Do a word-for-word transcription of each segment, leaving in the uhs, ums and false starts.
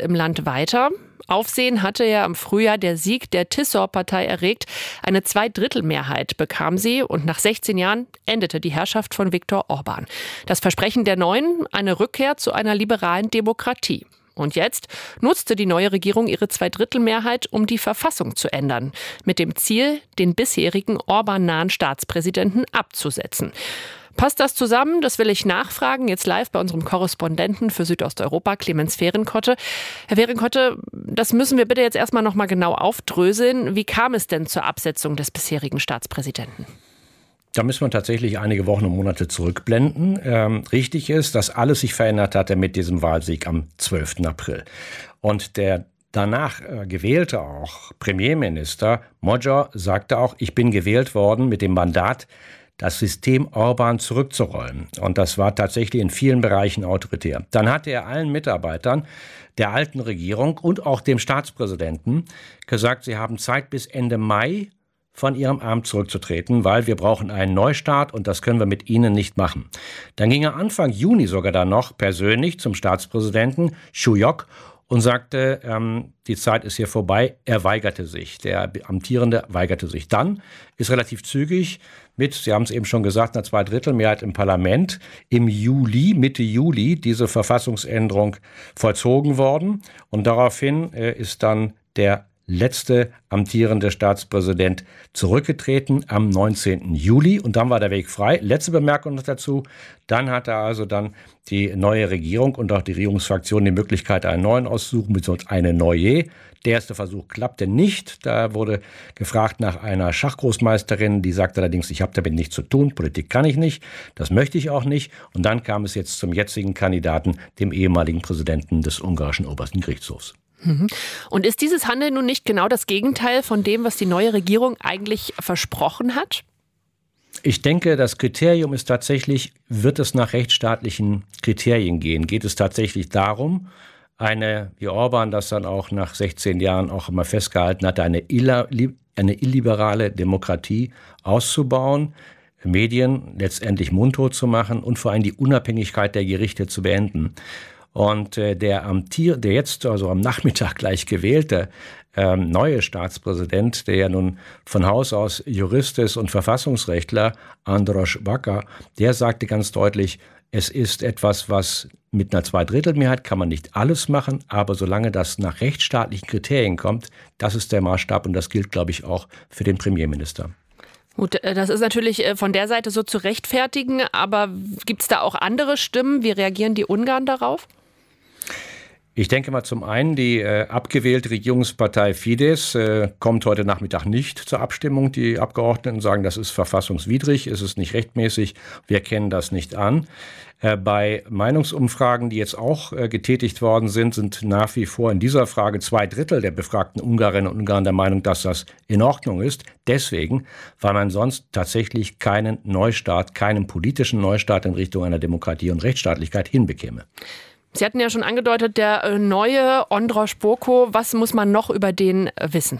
im Land weiter. Aufsehen hatte ja im Frühjahr der Sieg der T I S O-Partei erregt. Eine Zweidrittelmehrheit bekam sie und nach sechzehn Jahren endete die Herrschaft von Viktor Orbán. Das Versprechen der Neuen, eine Rückkehr zu einer liberalen Demokratie. Und jetzt nutzte die neue Regierung ihre Zweidrittelmehrheit, um die Verfassung zu ändern. Mit dem Ziel, den bisherigen Orbán-nahen Staatspräsidenten abzusetzen. Passt das zusammen? Das will ich nachfragen. Jetzt live bei unserem Korrespondenten für Südosteuropa, Clemens Fehrenkotte. Herr Fehrenkotte, das müssen wir bitte jetzt erstmal noch mal genau aufdröseln. Wie kam es denn zur Absetzung des bisherigen Staatspräsidenten? Da müssen wir tatsächlich einige Wochen und Monate zurückblenden. Ähm, richtig ist, dass alles sich verändert hatte mit diesem Wahlsieg am zwölften April. Und der danach äh, gewählte auch Premierminister Magyar sagte auch, ich bin gewählt worden mit dem Mandat, das System Orbán zurückzurollen. Und das war tatsächlich in vielen Bereichen autoritär. Dann hatte er allen Mitarbeitern der alten Regierung und auch dem Staatspräsidenten gesagt, sie haben Zeit bis Ende Mai von ihrem Amt zurückzutreten, weil wir brauchen einen Neustart und das können wir mit ihnen nicht machen. Dann ging er Anfang Juni sogar dann noch persönlich zum Staatspräsidenten Schuok und sagte, ähm, die Zeit ist hier vorbei. Er weigerte sich. Der Amtierende weigerte sich. Dann ist relativ zügig mit, Sie haben es eben schon gesagt, einer Zweidrittelmehrheit im Parlament im Juli, Mitte Juli, diese Verfassungsänderung vollzogen worden. Und daraufhin äh, ist dann der letzte amtierende Staatspräsident zurückgetreten am neunzehnten Juli und dann war der Weg frei. Letzte Bemerkung noch dazu, dann hatte also dann die neue Regierung und auch die Regierungsfraktion die Möglichkeit, einen neuen auszusuchen, beziehungsweise eine neue. Der erste Versuch klappte nicht. Da wurde gefragt nach einer Schachgroßmeisterin, die sagte allerdings, ich habe damit nichts zu tun, Politik kann ich nicht, das möchte ich auch nicht. Und dann kam es jetzt zum jetzigen Kandidaten, dem ehemaligen Präsidenten des ungarischen obersten Gerichtshofs. Und ist dieses Handeln nun nicht genau das Gegenteil von dem, was die neue Regierung eigentlich versprochen hat? Ich denke, das Kriterium ist tatsächlich, wird es nach rechtsstaatlichen Kriterien gehen? Geht es tatsächlich darum, eine, wie Orbán das dann auch nach sechzehn Jahren auch immer festgehalten hatte, eine, illa, eine illiberale Demokratie auszubauen, Medien letztendlich mundtot zu machen und vor allem die Unabhängigkeit der Gerichte zu beenden? Und äh, der Amtier, der jetzt also am Nachmittag gleich gewählte ähm, neue Staatspräsident, der ja nun von Haus aus Jurist ist und Verfassungsrechtler, András Baka, der sagte ganz deutlich, es ist etwas, was mit einer Zweidrittelmehrheit kann man nicht alles machen, aber solange das nach rechtsstaatlichen Kriterien kommt, das ist der Maßstab und das gilt, glaube ich, auch für den Premierminister. Gut, das ist natürlich von der Seite so zu rechtfertigen, aber gibt es da auch andere Stimmen? Wie reagieren die Ungarn darauf? Ich denke mal zum einen, die äh, abgewählte Regierungspartei Fidesz äh, kommt heute Nachmittag nicht zur Abstimmung. Die Abgeordneten sagen, das ist verfassungswidrig, es ist nicht rechtmäßig, wir kennen das nicht an. Äh, bei Meinungsumfragen, die jetzt auch äh, getätigt worden sind, sind nach wie vor in dieser Frage zwei Drittel der befragten Ungarinnen und Ungarn der Meinung, dass das in Ordnung ist. Deswegen, weil man sonst tatsächlich keinen Neustart, keinen politischen Neustart in Richtung einer Demokratie und Rechtsstaatlichkeit hinbekäme. Sie hatten ja schon angedeutet, der neue András Boko. Was muss man noch über den wissen?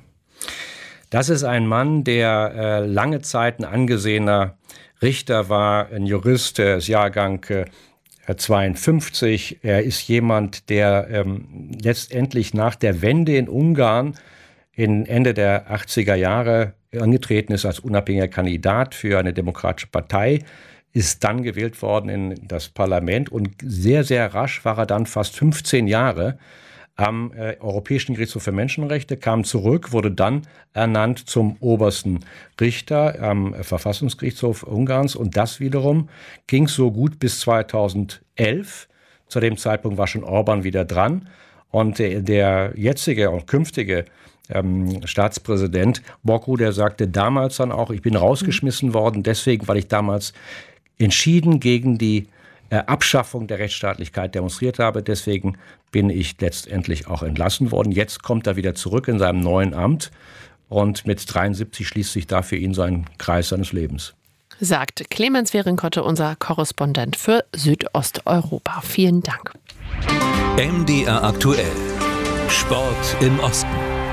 Das ist ein Mann, der äh, lange Zeit ein angesehener Richter war, ein Jurist, der ist Jahrgang äh, zweiundfünfzig. Er ist jemand, der ähm, letztendlich nach der Wende in Ungarn in Ende der achtziger Jahre angetreten ist als unabhängiger Kandidat für eine demokratische Partei, ist dann gewählt worden in das Parlament und sehr, sehr rasch war er dann fast fünfzehn Jahre am äh, Europäischen Gerichtshof für Menschenrechte, kam zurück, wurde dann ernannt zum obersten Richter am äh, Verfassungsgerichtshof Ungarns und das wiederum ging so gut bis zweitausendelf. Zu dem Zeitpunkt war schon Orbán wieder dran und der, der jetzige und künftige Ähm, Staatspräsident Boko, der sagte damals dann auch, ich bin rausgeschmissen worden, deswegen, weil ich damals entschieden gegen die äh, Abschaffung der Rechtsstaatlichkeit demonstriert habe. Deswegen bin ich letztendlich auch entlassen worden. Jetzt kommt er wieder zurück in seinem neuen Amt und mit dreiundsiebzig schließt sich da für ihn so ein Kreis seines Lebens. Sagt Clemens Fehrenkotte, unser Korrespondent für Südosteuropa. Vielen Dank. M D R aktuell. Sport im Osten.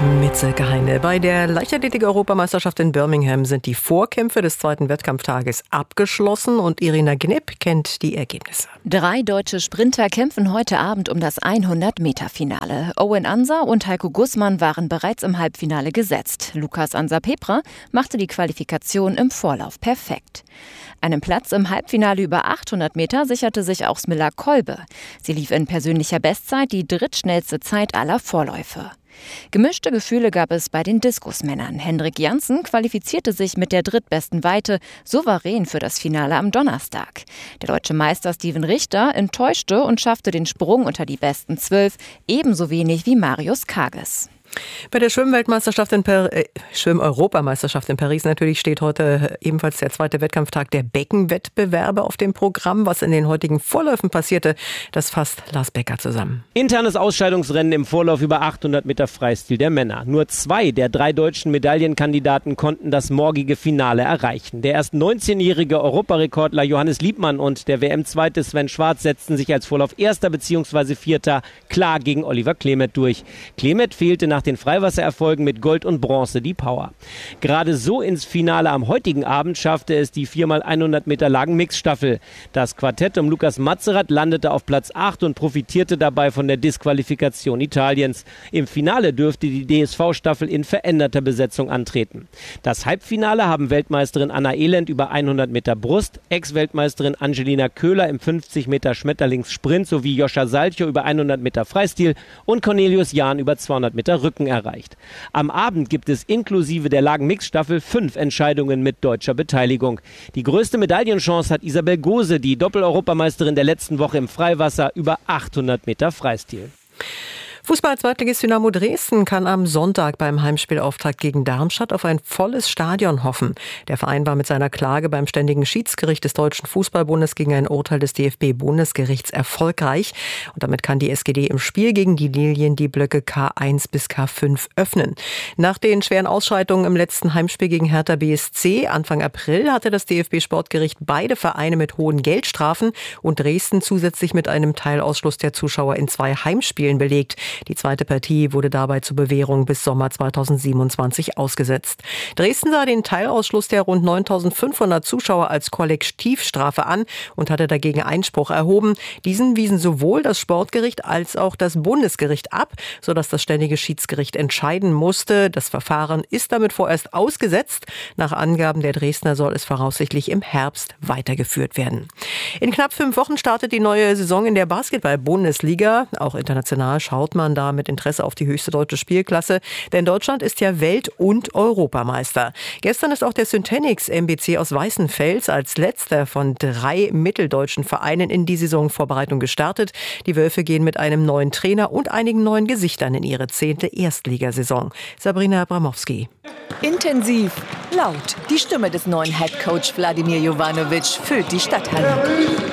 Mit Silke Heine. Bei der Leichtathletik-Europameisterschaft in Birmingham sind die Vorkämpfe des zweiten Wettkampftages abgeschlossen und Irina Knipp kennt die Ergebnisse. Drei deutsche Sprinter kämpfen heute Abend um das hundert-Meter-Finale. Owen Ansa und Heiko Gussmann waren bereits im Halbfinale gesetzt. Lukas Ansa-Pepra machte die Qualifikation im Vorlauf perfekt. Einen Platz im Halbfinale über achthundert Meter sicherte sich auch Smilla Kolbe. Sie lief in persönlicher Bestzeit die drittschnellste Zeit aller Vorläufe. Gemischte Gefühle gab es bei den Diskusmännern. Hendrik Janssen qualifizierte sich mit der drittbesten Weite souverän für das Finale am Donnerstag. Der deutsche Meister Steven Richter enttäuschte und schaffte den Sprung unter die besten zwölf, ebenso wenig wie Marius Kages. Bei der Schwimmweltmeisterschaft in Par- äh, Schwimm-Europameisterschaft in Paris natürlich steht heute ebenfalls der zweite Wettkampftag der Beckenwettbewerbe auf dem Programm. Was in den heutigen Vorläufen passierte, das fasst Lars Becker zusammen. Internes Ausscheidungsrennen im Vorlauf über achthundert Meter Freistil der Männer. Nur zwei der drei deutschen Medaillenkandidaten konnten das morgige Finale erreichen. Der erst neunzehnjährige Europarekordler Johannes Liebmann und der W M-Zweite Sven Schwarz setzten sich als Vorlauf Erster bzw. Vierter klar gegen Oliver Klemet durch. Klemet fehlte nach den Freiwassererfolgen mit Gold und Bronze die Power. Gerade so ins Finale am heutigen Abend schaffte es die vier mal hundert Meter Lagen-Mixstaffel. Das Quartett um Lukas Matzerath landete auf Platz acht und profitierte dabei von der Disqualifikation Italiens. Im Finale dürfte die D S V-Staffel in veränderter Besetzung antreten. Das Halbfinale haben Weltmeisterin Anna Elend über hundert Meter Brust, Ex-Weltmeisterin Angelina Köhler im fünfzig Meter Schmetterlingssprint sowie Joscha Salcho über hundert Meter Freistil und Cornelius Jahn über zweihundert Meter Rücken erreicht. Am Abend gibt es inklusive der Lagen-Mix-Staffel fünf Entscheidungen mit deutscher Beteiligung. Die größte Medaillenchance hat Isabel Gose, die Doppel-Europameisterin der letzten Woche im Freiwasser über achthundert Meter Freistil. Fußball-Zweitligist Dynamo Dresden kann am Sonntag beim Heimspielauftakt gegen Darmstadt auf ein volles Stadion hoffen. Der Verein war mit seiner Klage beim Ständigen Schiedsgericht des Deutschen Fußballbundes gegen ein Urteil des D F B-Bundesgerichts erfolgreich. Und damit kann die S G D im Spiel gegen die Lilien die Blöcke K eins bis K fünf öffnen. Nach den schweren Ausschreitungen im letzten Heimspiel gegen Hertha B S C Anfang April hatte das D F B-Sportgericht beide Vereine mit hohen Geldstrafen und Dresden zusätzlich mit einem Teilausschluss der Zuschauer in zwei Heimspielen belegt. Die zweite Partie wurde dabei zur Bewährung bis Sommer zweitausendsiebenundzwanzig ausgesetzt. Dresden sah den Teilausschluss der rund neuntausendfünfhundert Zuschauer als Kollektivstrafe an und hatte dagegen Einspruch erhoben. Diesen wiesen sowohl das Sportgericht als auch das Bundesgericht ab, sodass das Ständige Schiedsgericht entscheiden musste. Das Verfahren ist damit vorerst ausgesetzt. Nach Angaben der Dresdner soll es voraussichtlich im Herbst weitergeführt werden. In knapp fünf Wochen startet die neue Saison in der Basketball-Bundesliga. Auch international schaut man da mit Interesse auf die höchste deutsche Spielklasse, denn Deutschland ist ja Welt- und Europameister. Gestern ist auch der Syntenix M B C aus Weißenfels als letzter von drei mitteldeutschen Vereinen in die Saisonvorbereitung gestartet. Die Wölfe gehen mit einem neuen Trainer und einigen neuen Gesichtern in ihre zehnte Erstligasaison. Sabrina Abramowski. Intensiv, laut. Die Stimme des neuen Headcoach Wladimir Jovanovic füllt die Stadthalle.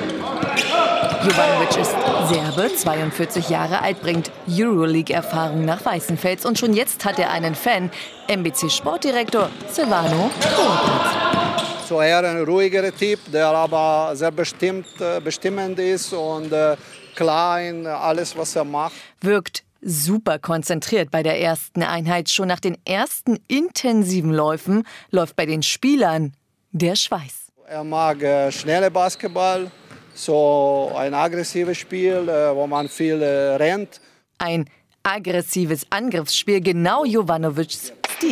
Jovanovic ist Serbe, zweiundvierzig Jahre alt, bringt Euroleague-Erfahrung nach Weißenfels und schon jetzt hat er einen Fan, M B C-Sportdirektor Silvano Poropat. So eher ein ruhigerer Typ, der aber sehr bestimmt, bestimmend ist und äh, klar in alles, was er macht. Wirkt super konzentriert bei der ersten Einheit. Schon nach den ersten intensiven Läufen läuft bei den Spielern der Schweiß. Er mag äh, schnelle Basketball. So ein aggressives Spiel, wo man viel rennt. Ein aggressives Angriffsspiel, genau Jovanovics Stil.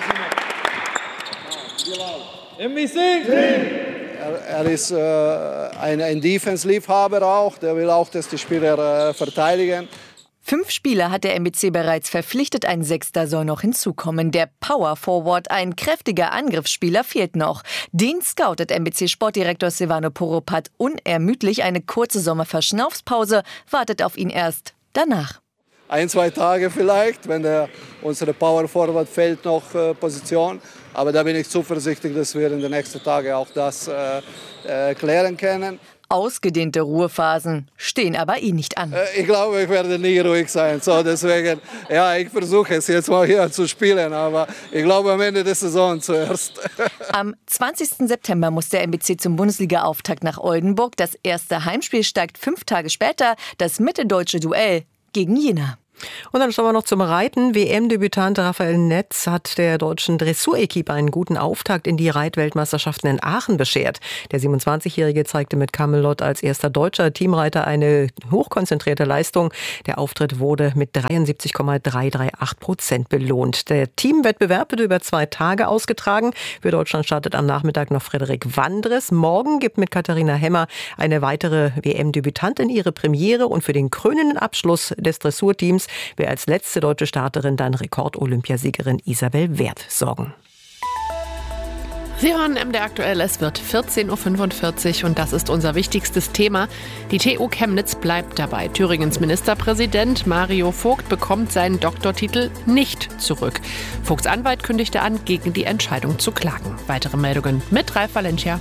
Er, er ist äh, ein, ein Defense-Liebhaber auch, der will auch, dass die Spieler äh, verteidigen. Fünf Spieler hat der M B C bereits verpflichtet, ein sechster soll noch hinzukommen. Der Power Forward, ein kräftiger Angriffsspieler, fehlt noch. Den scoutet M B C-Sportdirektor Silvano Poropat unermüdlich. Eine kurze Sommerverschnaufspause wartet auf ihn erst danach. Ein, zwei Tage vielleicht, wenn der, unsere Power Forward fällt noch äh, Position. Aber da bin ich zuversichtlich, dass wir in den nächsten Tagen auch das äh, äh, klären können. Ausgedehnte Ruhephasen stehen aber eh nicht an. Ich glaube, ich werde nie ruhig sein. So, deswegen, ja, ich versuche es jetzt mal hier zu spielen, aber ich glaube am Ende der Saison zuerst. Am zwanzigsten September muss der M B C zum Bundesliga-Auftakt nach Oldenburg. Das erste Heimspiel steigt fünf Tage später, das mitteldeutsche Duell gegen Jena. Und dann schauen wir noch zum Reiten. W M-Debütant Raphael Netz hat der deutschen Dressurequipe einen guten Auftakt in die Reitweltmeisterschaften in Aachen beschert. Der siebenundzwanzigjährige zeigte mit Camelot als erster deutscher Teamreiter eine hochkonzentrierte Leistung. Der Auftritt wurde mit dreiundsiebzig Komma dreihundertachtunddreißig Prozent belohnt. Der Teamwettbewerb wird über zwei Tage ausgetragen. Für Deutschland startet am Nachmittag noch Frederik Wandres. Morgen gibt mit Katharina Hemmer eine weitere W M-Debütantin ihre Premiere und für den krönenden Abschluss des Dressurteams will als letzte deutsche Starterin dann Rekord-Olympiasiegerin Isabel Werth sorgen. Sie hören M D R aktuell, es wird vierzehn Uhr fünfundvierzig und das ist unser wichtigstes Thema. Die T U Chemnitz bleibt dabei. Thüringens Ministerpräsident Mario Vogt bekommt seinen Doktortitel nicht zurück. Vogts Anwalt kündigte an, gegen die Entscheidung zu klagen. Weitere Meldungen mit Ralf Valencia.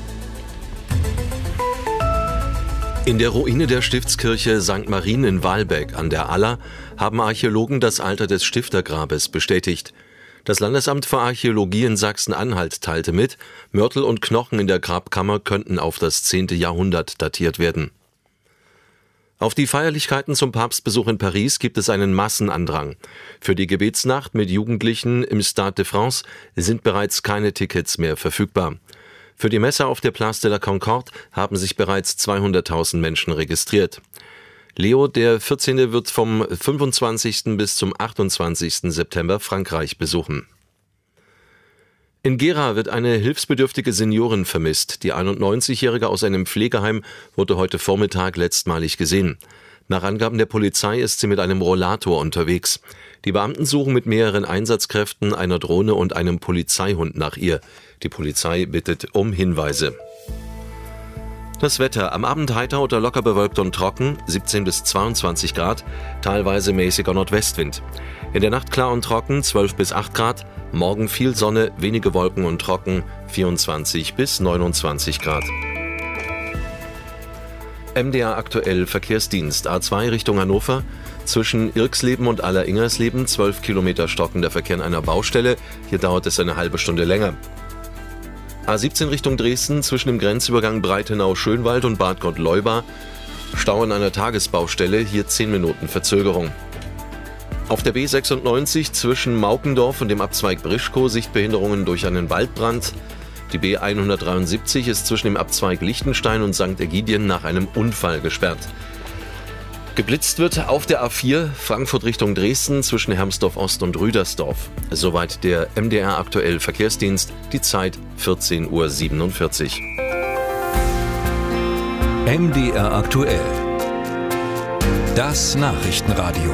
In der Ruine der Stiftskirche Sankt Marien in Wahlbeck an der Aller haben Archäologen das Alter des Stiftergrabes bestätigt. Das Landesamt für Archäologie in Sachsen-Anhalt teilte mit, Mörtel und Knochen in der Grabkammer könnten auf das zehnte Jahrhundert datiert werden. Auf die Feierlichkeiten zum Papstbesuch in Paris gibt es einen Massenandrang. Für die Gebetsnacht mit Jugendlichen im Stade de France sind bereits keine Tickets mehr verfügbar. Für die Messe auf der Place de la Concorde haben sich bereits zweihunderttausend Menschen registriert. Leo der vierzehnte wird vom fünfundzwanzigsten bis zum achtundzwanzigsten September Frankreich besuchen. In Gera wird eine hilfsbedürftige Seniorin vermisst. Die einundneunzigjährige aus einem Pflegeheim wurde heute Vormittag letztmalig gesehen. Nach Angaben der Polizei ist sie mit einem Rollator unterwegs. Die Beamten suchen mit mehreren Einsatzkräften, einer Drohne und einem Polizeihund nach ihr. Die Polizei bittet um Hinweise. Das Wetter: am Abend heiter oder locker bewölkt und trocken, siebzehn bis zweiundzwanzig Grad, teilweise mäßiger Nordwestwind. In der Nacht klar und trocken, zwölf bis acht Grad, morgen viel Sonne, wenige Wolken und trocken, vierundzwanzig bis neunundzwanzig Grad. M D R aktuell Verkehrsdienst. A zwei Richtung Hannover. Zwischen Irxleben und Alleringersleben zwölf Kilometer stockender Verkehr an einer Baustelle. Hier dauert es eine halbe Stunde länger. A siebzehn Richtung Dresden zwischen dem Grenzübergang Breitenau-Schönwald und Bad Gott-Leuba. Stau an einer Tagesbaustelle, hier zehn Minuten Verzögerung. Auf der B sechsundneunzig zwischen Maukendorf und dem Abzweig Brischkow Sichtbehinderungen durch einen Waldbrand. Die B hundertdreiundsiebzig ist zwischen dem Abzweig Lichtenstein und Sankt Ägidien nach einem Unfall gesperrt. Geblitzt wird auf der A vier Frankfurt Richtung Dresden zwischen Hermsdorf Ost und Rüdersdorf. Soweit der M D R aktuell Verkehrsdienst, die Zeit vierzehn Uhr siebenundvierzig. M D R aktuell. Das Nachrichtenradio.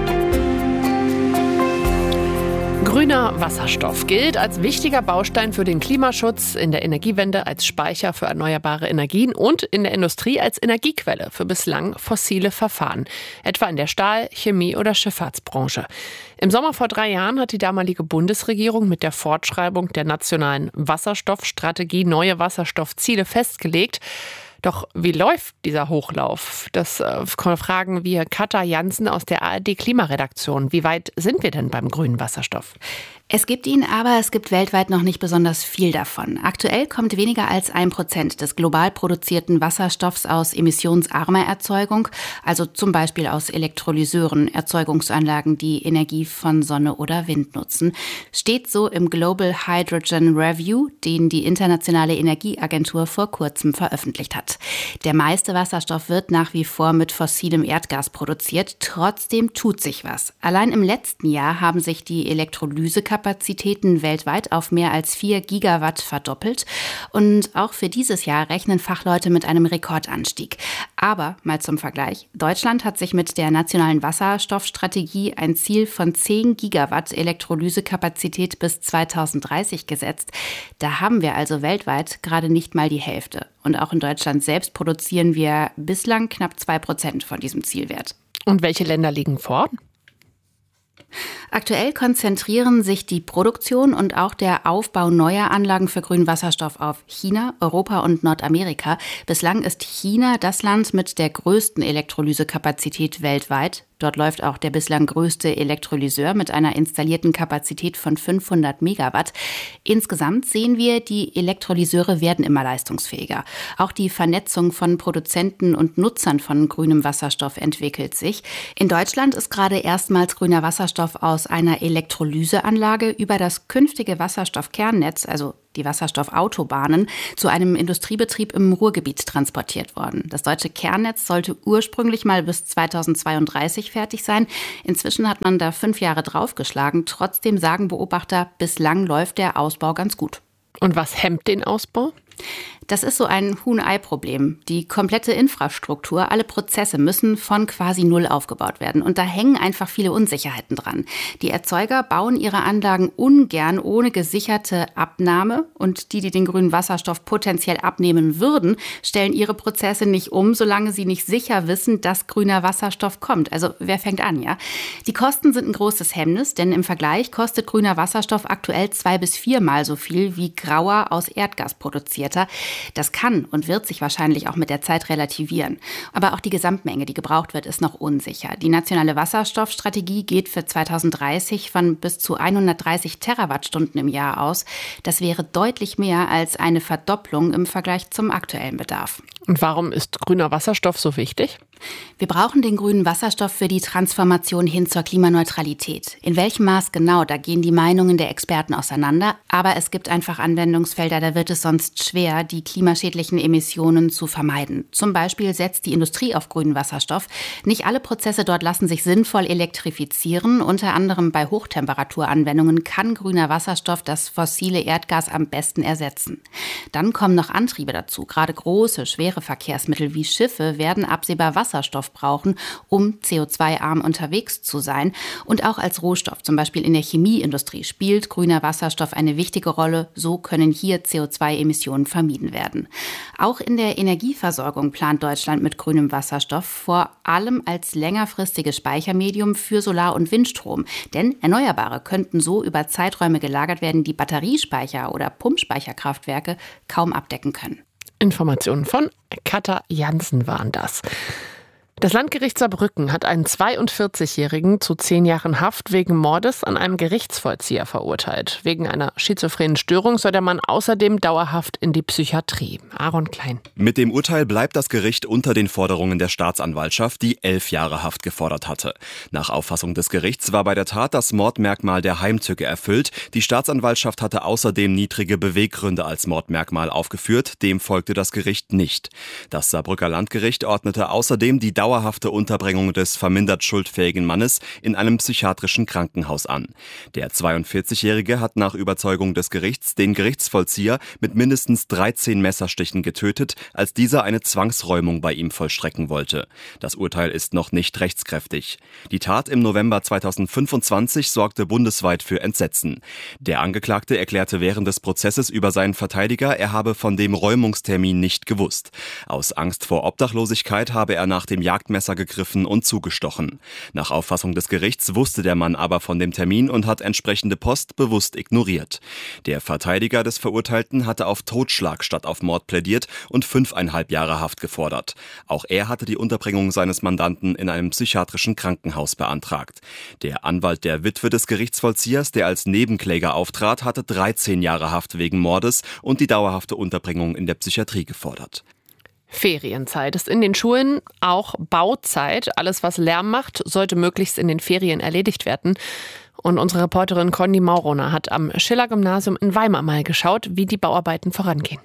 Grüner Wasserstoff gilt als wichtiger Baustein für den Klimaschutz, in der Energiewende als Speicher für erneuerbare Energien und in der Industrie als Energiequelle für bislang fossile Verfahren, etwa in der Stahl-, Chemie- oder Schifffahrtsbranche. Im Sommer vor drei Jahren hat die damalige Bundesregierung mit der Fortschreibung der nationalen Wasserstoffstrategie neue Wasserstoffziele festgelegt. Doch wie läuft dieser Hochlauf? Das äh, fragen wir Katja Jansen aus der A R D-Klimaredaktion. Wie weit sind wir denn beim grünen Wasserstoff? Es gibt ihn, aber es gibt weltweit noch nicht besonders viel davon. Aktuell kommt weniger als ein Prozent des global produzierten Wasserstoffs aus emissionsarmer Erzeugung, also zum Beispiel aus Elektrolyseuren, Erzeugungsanlagen, die Energie von Sonne oder Wind nutzen. Steht so im Global Hydrogen Review, den die Internationale Energieagentur vor kurzem veröffentlicht hat. Der meiste Wasserstoff wird nach wie vor mit fossilem Erdgas produziert. Trotzdem tut sich was. Allein im letzten Jahr haben sich die Elektrolysekapazitäten weltweit auf mehr als vier Gigawatt verdoppelt. Und auch für dieses Jahr rechnen Fachleute mit einem Rekordanstieg. Aber mal zum Vergleich. Deutschland hat sich mit der nationalen Wasserstoffstrategie ein Ziel von zehn Gigawatt Elektrolysekapazität bis zweitausenddreißig gesetzt. Da haben wir also weltweit gerade nicht mal die Hälfte. Und auch in Deutschland selbst produzieren wir bislang knapp zwei Prozent von diesem Zielwert. Und welche Länder liegen vor? Aktuell konzentrieren sich die Produktion und auch der Aufbau neuer Anlagen für grünen Wasserstoff auf China, Europa und Nordamerika. Bislang ist China das Land mit der größten Elektrolysekapazität weltweit. Dort läuft auch der bislang größte Elektrolyseur mit einer installierten Kapazität von fünfhundert Megawatt. Insgesamt sehen wir, die Elektrolyseure werden immer leistungsfähiger. Auch die Vernetzung von Produzenten und Nutzern von grünem Wasserstoff entwickelt sich. In Deutschland ist gerade erstmals grüner Wasserstoff aus einer Elektrolyseanlage über das künftige Wasserstoffkernnetz, also die Wasserstoffautobahnen, zu einem Industriebetrieb im Ruhrgebiet transportiert worden. Das deutsche Kernnetz sollte ursprünglich mal bis zweitausendzweiunddreißig fertig sein. Inzwischen hat man da fünf Jahre draufgeschlagen. Trotzdem sagen Beobachter, bislang läuft der Ausbau ganz gut. Und was hemmt den Ausbau? Das ist so ein Huhn-Ei-Problem. Die komplette Infrastruktur, alle Prozesse müssen von quasi null aufgebaut werden. Und da hängen einfach viele Unsicherheiten dran. Die Erzeuger bauen ihre Anlagen ungern ohne gesicherte Abnahme. Und die, die den grünen Wasserstoff potenziell abnehmen würden, stellen ihre Prozesse nicht um, solange sie nicht sicher wissen, dass grüner Wasserstoff kommt. Also wer fängt an, ja? Die Kosten sind ein großes Hemmnis, denn im Vergleich kostet grüner Wasserstoff aktuell zwei bis viermal so viel wie grauer aus Erdgas produzierter. Das kann und wird sich wahrscheinlich auch mit der Zeit relativieren. Aber auch die Gesamtmenge, die gebraucht wird, ist noch unsicher. Die nationale Wasserstoffstrategie geht für zweitausenddreißig von bis zu hundertdreißig Terawattstunden im Jahr aus. Das wäre deutlich mehr als eine Verdopplung im Vergleich zum aktuellen Bedarf. Und warum ist grüner Wasserstoff so wichtig? Wir brauchen den grünen Wasserstoff für die Transformation hin zur Klimaneutralität. In welchem Maß genau, da gehen die Meinungen der Experten auseinander. Aber es gibt einfach Anwendungsfelder, da wird es sonst schwer, die klimaschädlichen Emissionen zu vermeiden. Zum Beispiel setzt die Industrie auf grünen Wasserstoff. Nicht alle Prozesse dort lassen sich sinnvoll elektrifizieren. Unter anderem bei Hochtemperaturanwendungen kann grüner Wasserstoff das fossile Erdgas am besten ersetzen. Dann kommen noch Antriebe dazu. Gerade große, schwere Verkehrsmittel wie Schiffe werden absehbar Wasserstoff brauchen, um C O zwei arm unterwegs zu sein. Und auch als Rohstoff, zum Beispiel in der Chemieindustrie, spielt grüner Wasserstoff eine wichtige Rolle. So können hier C O zwei Emissionen vermieden werden. Auch in der Energieversorgung plant Deutschland mit grünem Wasserstoff, vor allem als längerfristiges Speichermedium für Solar- und Windstrom. Denn Erneuerbare könnten so über Zeiträume gelagert werden, die Batteriespeicher oder Pumpspeicherkraftwerke kaum abdecken können. Informationen von Katja Jansen waren das. Das Landgericht Saarbrücken hat einen zweiundvierzigjährigen zu zehn Jahren Haft wegen Mordes an einem Gerichtsvollzieher verurteilt. Wegen einer schizophrenen Störung soll der Mann außerdem dauerhaft in die Psychiatrie. Aaron Klein. Mit dem Urteil bleibt das Gericht unter den Forderungen der Staatsanwaltschaft, die elf Jahre Haft gefordert hatte. Nach Auffassung des Gerichts war bei der Tat das Mordmerkmal der Heimtücke erfüllt. Die Staatsanwaltschaft hatte außerdem niedrige Beweggründe als Mordmerkmal aufgeführt. Dem folgte das Gericht nicht. Das Saarbrücker Landgericht ordnete außerdem die Dauer dauerhafte Unterbringung des vermindert schuldfähigen Mannes in einem psychiatrischen Krankenhaus an. Der zweiundvierzigjährige hat nach Überzeugung des Gerichts den Gerichtsvollzieher mit mindestens dreizehn Messerstichen getötet, als dieser eine Zwangsräumung bei ihm vollstrecken wollte. Das Urteil ist noch nicht rechtskräftig. Die Tat im November zweitausendfünfundzwanzig sorgte bundesweit für Entsetzen. Der Angeklagte erklärte während des Prozesses über seinen Verteidiger, er habe von dem Räumungstermin nicht gewusst. Aus Angst vor Obdachlosigkeit habe er nach dem Jagdmesser gegriffen und zugestochen. Nach Auffassung des Gerichts wusste der Mann aber von dem Termin und hat entsprechende Post bewusst ignoriert. Der Verteidiger des Verurteilten hatte auf Totschlag statt auf Mord plädiert und fünfeinhalb Jahre Haft gefordert. Auch er hatte die Unterbringung seines Mandanten in einem psychiatrischen Krankenhaus beantragt. Der Anwalt der Witwe des Gerichtsvollziehers, der als Nebenkläger auftrat, hatte dreizehn Jahre Haft wegen Mordes und die dauerhafte Unterbringung in der Psychiatrie gefordert. Ferienzeit ist in den Schulen auch Bauzeit. Alles, was Lärm macht, sollte möglichst in den Ferien erledigt werden. Und unsere Reporterin Conny Mauroner hat am Schiller-Gymnasium in Weimar mal geschaut, wie die Bauarbeiten vorangehen.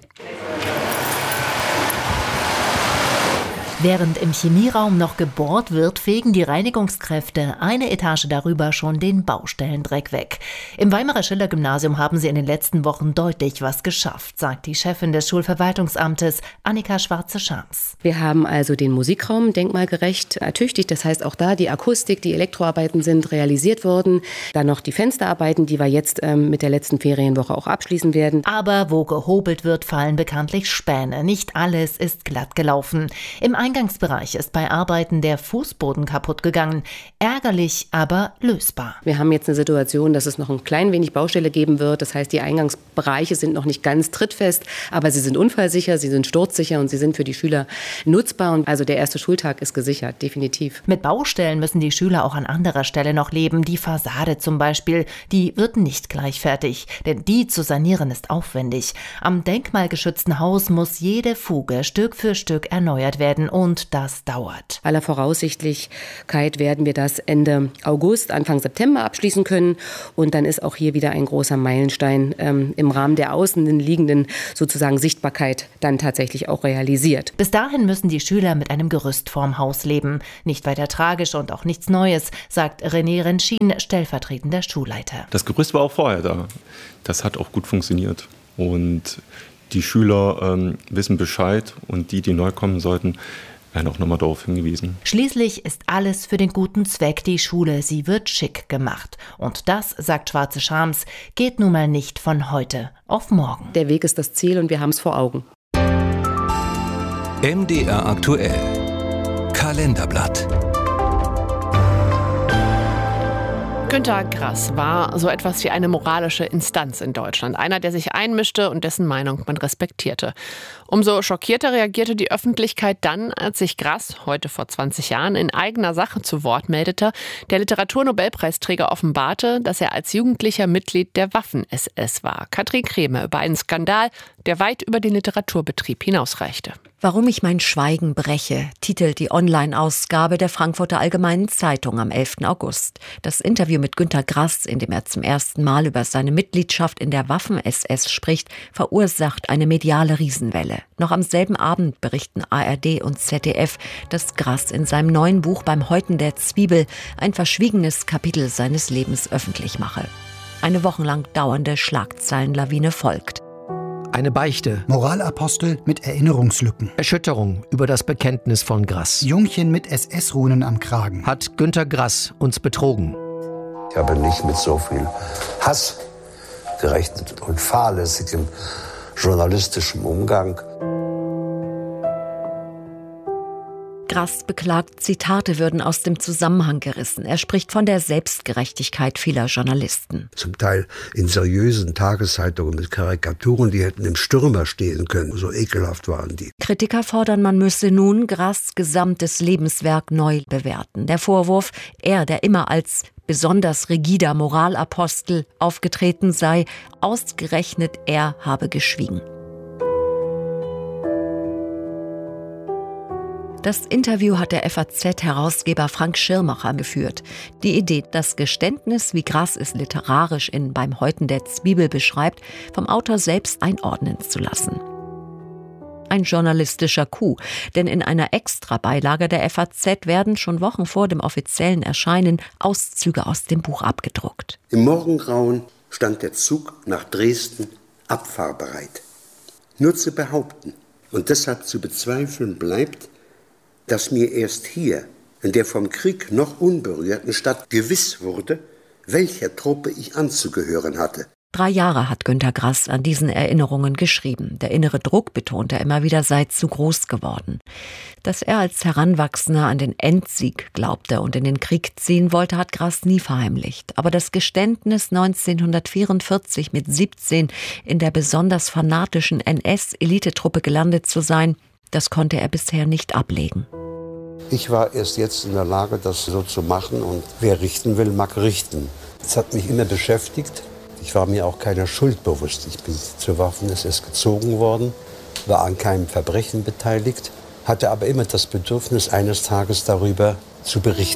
Während im Chemieraum noch gebohrt wird, fegen die Reinigungskräfte eine Etage darüber schon den Baustellendreck weg. Im Weimarer Schiller-Gymnasium haben sie in den letzten Wochen deutlich was geschafft, sagt die Chefin des Schulverwaltungsamtes, Annika Schwarze-Schams. Wir haben also den Musikraum denkmalgerecht ertüchtigt. Das heißt, auch da die Akustik, die Elektroarbeiten sind realisiert worden. Dann noch die Fensterarbeiten, die wir jetzt ähm, mit der letzten Ferienwoche auch abschließen werden. Aber wo gehobelt wird, fallen bekanntlich Späne. Nicht alles ist glatt gelaufen. Im Eingangsbereich ist bei Arbeiten der Fußboden kaputt gegangen. Ärgerlich, aber lösbar. Wir haben jetzt eine Situation, dass es noch ein klein wenig Baustelle geben wird. Das heißt, die Eingangsbereiche sind noch nicht ganz trittfest, aber sie sind unfallsicher, sie sind sturzsicher und sie sind für die Schüler nutzbar. Und also der erste Schultag ist gesichert, definitiv. Mit Baustellen müssen die Schüler auch an anderer Stelle noch leben. Die Fassade zum Beispiel, die wird nicht gleich fertig, denn die zu sanieren ist aufwendig. Am denkmalgeschützten Haus muss jede Fuge Stück für Stück erneuert werden und das dauert. Aller Voraussichtlichkeit werden wir das Ende August, Anfang September abschließen können und dann ist auch hier wieder ein großer Meilenstein ähm, im Rahmen der außen liegenden sozusagen Sichtbarkeit dann tatsächlich auch realisiert. Bis dahin müssen die Schüler mit einem Gerüst vorm Haus leben. Nicht weiter tragisch und auch nichts Neues, sagt René Rentschin, stellvertretender Schulleiter. Das Gerüst war auch vorher da. Das hat auch gut funktioniert. Und die Schüler ähm, wissen Bescheid und die, die neu kommen sollten, werden auch nochmal darauf hingewiesen. Schließlich ist alles für den guten Zweck. Die Schule, sie wird schick gemacht. Und das, sagt Schwarze Schams, geht nun mal nicht von heute auf morgen. Der Weg ist das Ziel und wir haben es vor Augen. M D R aktuell. Kalenderblatt. Günter Grass war so etwas wie eine moralische Instanz in Deutschland. Einer, der sich einmischte und dessen Meinung man respektierte. Umso schockierter reagierte die Öffentlichkeit dann, als sich Grass, heute vor zwanzig Jahren, in eigener Sache zu Wort meldete. Der Literaturnobelpreisträger offenbarte, dass er als Jugendlicher Mitglied der Waffen-S S war. Katrin Kremer über einen Skandal, der weit über den Literaturbetrieb hinausreichte. Warum ich mein Schweigen breche, titelt die Online-Ausgabe der Frankfurter Allgemeinen Zeitung am elften August. Das Interview mit Günter Grass, in dem er zum ersten Mal über seine Mitgliedschaft in der Waffen-S S spricht, verursacht eine mediale Riesenwelle. Noch am selben Abend berichten A R D und Z D F, dass Grass in seinem neuen Buch Beim Häuten der Zwiebel ein verschwiegenes Kapitel seines Lebens öffentlich mache. Eine wochenlang dauernde Schlagzeilenlawine folgt. Eine Beichte. Moralapostel mit Erinnerungslücken. Erschütterung über das Bekenntnis von Grass. Jungchen mit S S-Runen am Kragen. Hat Günter Grass uns betrogen? Ich habe nicht mit so viel Hass gerechnet und fahrlässigem journalistischem Umgang. Grass beklagt, Zitate würden aus dem Zusammenhang gerissen. Er spricht von der Selbstgerechtigkeit vieler Journalisten. Zum Teil in seriösen Tageszeitungen mit Karikaturen, die hätten im Stürmer stehen können. So ekelhaft waren die. Kritiker fordern, man müsse nun Grass' gesamtes Lebenswerk neu bewerten. Der Vorwurf, er, der immer als besonders rigider Moralapostel aufgetreten sei, ausgerechnet er habe geschwiegen. Das Interview hat der F A Z-Herausgeber Frank Schirmacher geführt. Die Idee, das Geständnis, wie Grass es literarisch in Beim Häuten der Zwiebel beschreibt, vom Autor selbst einordnen zu lassen. Ein journalistischer Coup, denn in einer Extrabeilage der F A Z werden schon Wochen vor dem offiziellen Erscheinen Auszüge aus dem Buch abgedruckt. Im Morgengrauen stand der Zug nach Dresden abfahrbereit. Nur zu behaupten und deshalb zu bezweifeln bleibt, dass mir erst hier, in der vom Krieg noch unberührten Stadt, gewiss wurde, welcher Truppe ich anzugehören hatte. Drei Jahre hat Günter Grass an diesen Erinnerungen geschrieben. Der innere Druck, betont er immer wieder, sei zu groß geworden. Dass er als Heranwachsender an den Endsieg glaubte und in den Krieg ziehen wollte, hat Grass nie verheimlicht. Aber das Geständnis, neunzehnhundertvierundvierzig mit siebzehn in der besonders fanatischen N S-Elitetruppe gelandet zu sein, das konnte er bisher nicht ablegen. Ich war erst jetzt in der Lage, das so zu machen und wer richten will, mag richten. Das hat mich immer beschäftigt. Ich war mir auch keiner Schuld bewusst. Ich bin zur Waffen-S S gezogen worden, war an keinem Verbrechen beteiligt, hatte aber immer das Bedürfnis, eines Tages darüber zu berichten.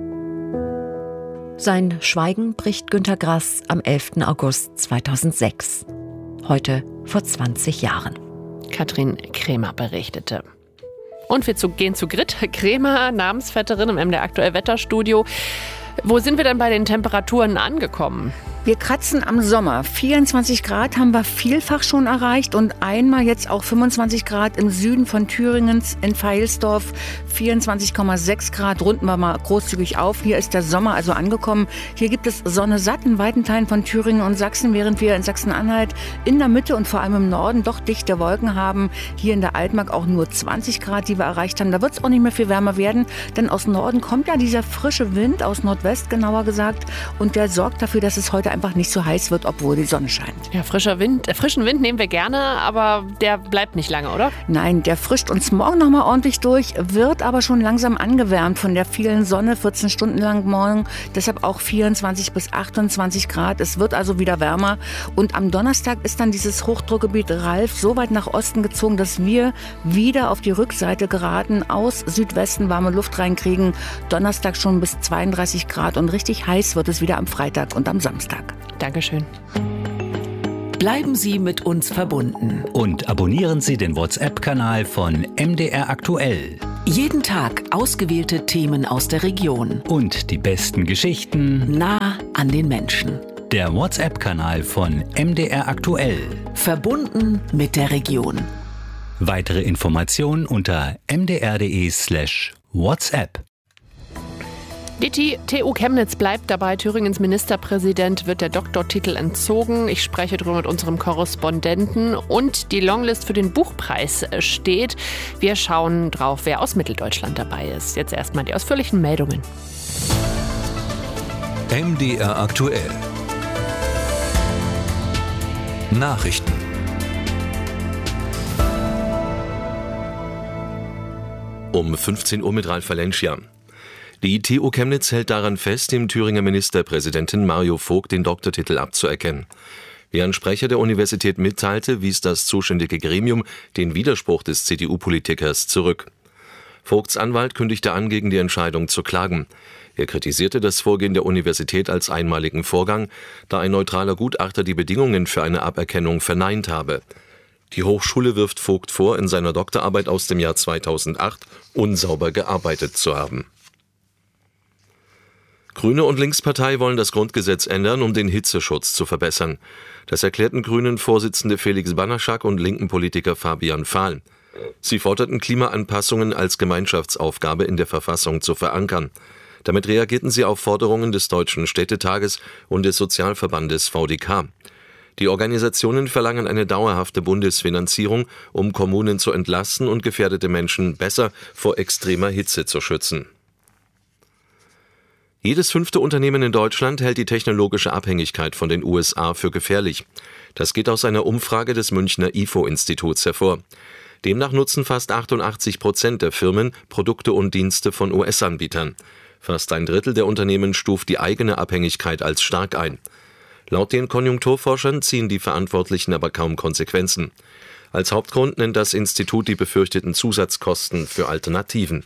Sein Schweigen bricht Günter Grass am elften August zweitausendsechs. Heute vor zwanzig Jahren. Katrin Kremer berichtete. Und wir zu, gehen zu Grit Kremer, Namensvetterin im M D R Aktuell Wetterstudio. Wo sind wir denn bei den Temperaturen angekommen? Wir kratzen am Sommer. vierundzwanzig Grad haben wir vielfach schon erreicht und einmal jetzt auch fünfundzwanzig Grad im Süden von Thüringens in Veilsdorf. vierundzwanzig Komma sechs Grad runden wir mal großzügig auf. Hier ist der Sommer also angekommen. Hier gibt es Sonne satt in weiten Teilen von Thüringen und Sachsen, während wir in Sachsen-Anhalt in der Mitte und vor allem im Norden doch dichte Wolken haben. Hier in der Altmark auch nur zwanzig Grad, die wir erreicht haben. Da wird es auch nicht mehr viel wärmer werden, denn aus Norden kommt ja dieser frische Wind, aus Nordwest genauer gesagt, und der sorgt dafür, dass es heute einfach nicht so heiß wird, obwohl die Sonne scheint. Ja, frischer Wind, äh, frischen Wind nehmen wir gerne, aber der bleibt nicht lange, oder? Nein, der frischt uns morgen noch mal ordentlich durch, wird aber schon langsam angewärmt von der vielen Sonne, vierzehn Stunden lang morgen, deshalb auch vierundzwanzig bis achtundzwanzig Grad. Es wird also wieder wärmer und am Donnerstag ist dann dieses Hochdruckgebiet Ralf so weit nach Osten gezogen, dass wir wieder auf die Rückseite geraten, aus Südwesten warme Luft reinkriegen. Donnerstag schon bis zweiunddreißig Grad und richtig heiß wird es wieder am Freitag und am Samstag. Dankeschön. Bleiben Sie mit uns verbunden. Und abonnieren Sie den WhatsApp-Kanal von M D R Aktuell. Jeden Tag ausgewählte Themen aus der Region. Und die besten Geschichten nah an den Menschen. Der WhatsApp-Kanal von M D R Aktuell. Verbunden mit der Region. Weitere Informationen unter m d r punkt d e slash WhatsApp. Die T U Chemnitz bleibt dabei. Thüringens Ministerpräsident wird der Doktortitel entzogen. Ich spreche darüber mit unserem Korrespondenten. Und die Longlist für den Buchpreis steht. Wir schauen drauf, wer aus Mitteldeutschland dabei ist. Jetzt erstmal die ausführlichen Meldungen. M D R Aktuell. Nachrichten. Um fünfzehn Uhr mit Ralf Valencia. Die T U Chemnitz hält daran fest, dem Thüringer Ministerpräsidenten Mario Vogt den Doktortitel abzuerkennen. Wie ein Sprecher der Universität mitteilte, wies das zuständige Gremium den Widerspruch des C D U-Politikers zurück. Vogts Anwalt kündigte an, gegen die Entscheidung zu klagen. Er kritisierte das Vorgehen der Universität als einmaligen Vorgang, da ein neutraler Gutachter die Bedingungen für eine Aberkennung verneint habe. Die Hochschule wirft Vogt vor, in seiner Doktorarbeit aus dem Jahr zweitausendacht unsauber gearbeitet zu haben. Grüne und Linkspartei wollen das Grundgesetz ändern, um den Hitzeschutz zu verbessern. Das erklärten Grünen-Vorsitzende Felix Banaschak und linken Politiker Fabian Fahl. Sie forderten, Klimaanpassungen als Gemeinschaftsaufgabe in der Verfassung zu verankern. Damit reagierten sie auf Forderungen des Deutschen Städtetages und des Sozialverbandes V D K. Die Organisationen verlangen eine dauerhafte Bundesfinanzierung, um Kommunen zu entlasten und gefährdete Menschen besser vor extremer Hitze zu schützen. Jedes fünfte Unternehmen in Deutschland hält die technologische Abhängigkeit von den U S A für gefährlich. Das geht aus einer Umfrage des Münchner I F O-Instituts hervor. Demnach nutzen fast achtundachtzig Prozent der Firmen Produkte und Dienste von U S-Anbietern. Fast ein Drittel der Unternehmen stuft die eigene Abhängigkeit als stark ein. Laut den Konjunkturforschern ziehen die Verantwortlichen aber kaum Konsequenzen. Als Hauptgrund nennt das Institut die befürchteten Zusatzkosten für Alternativen.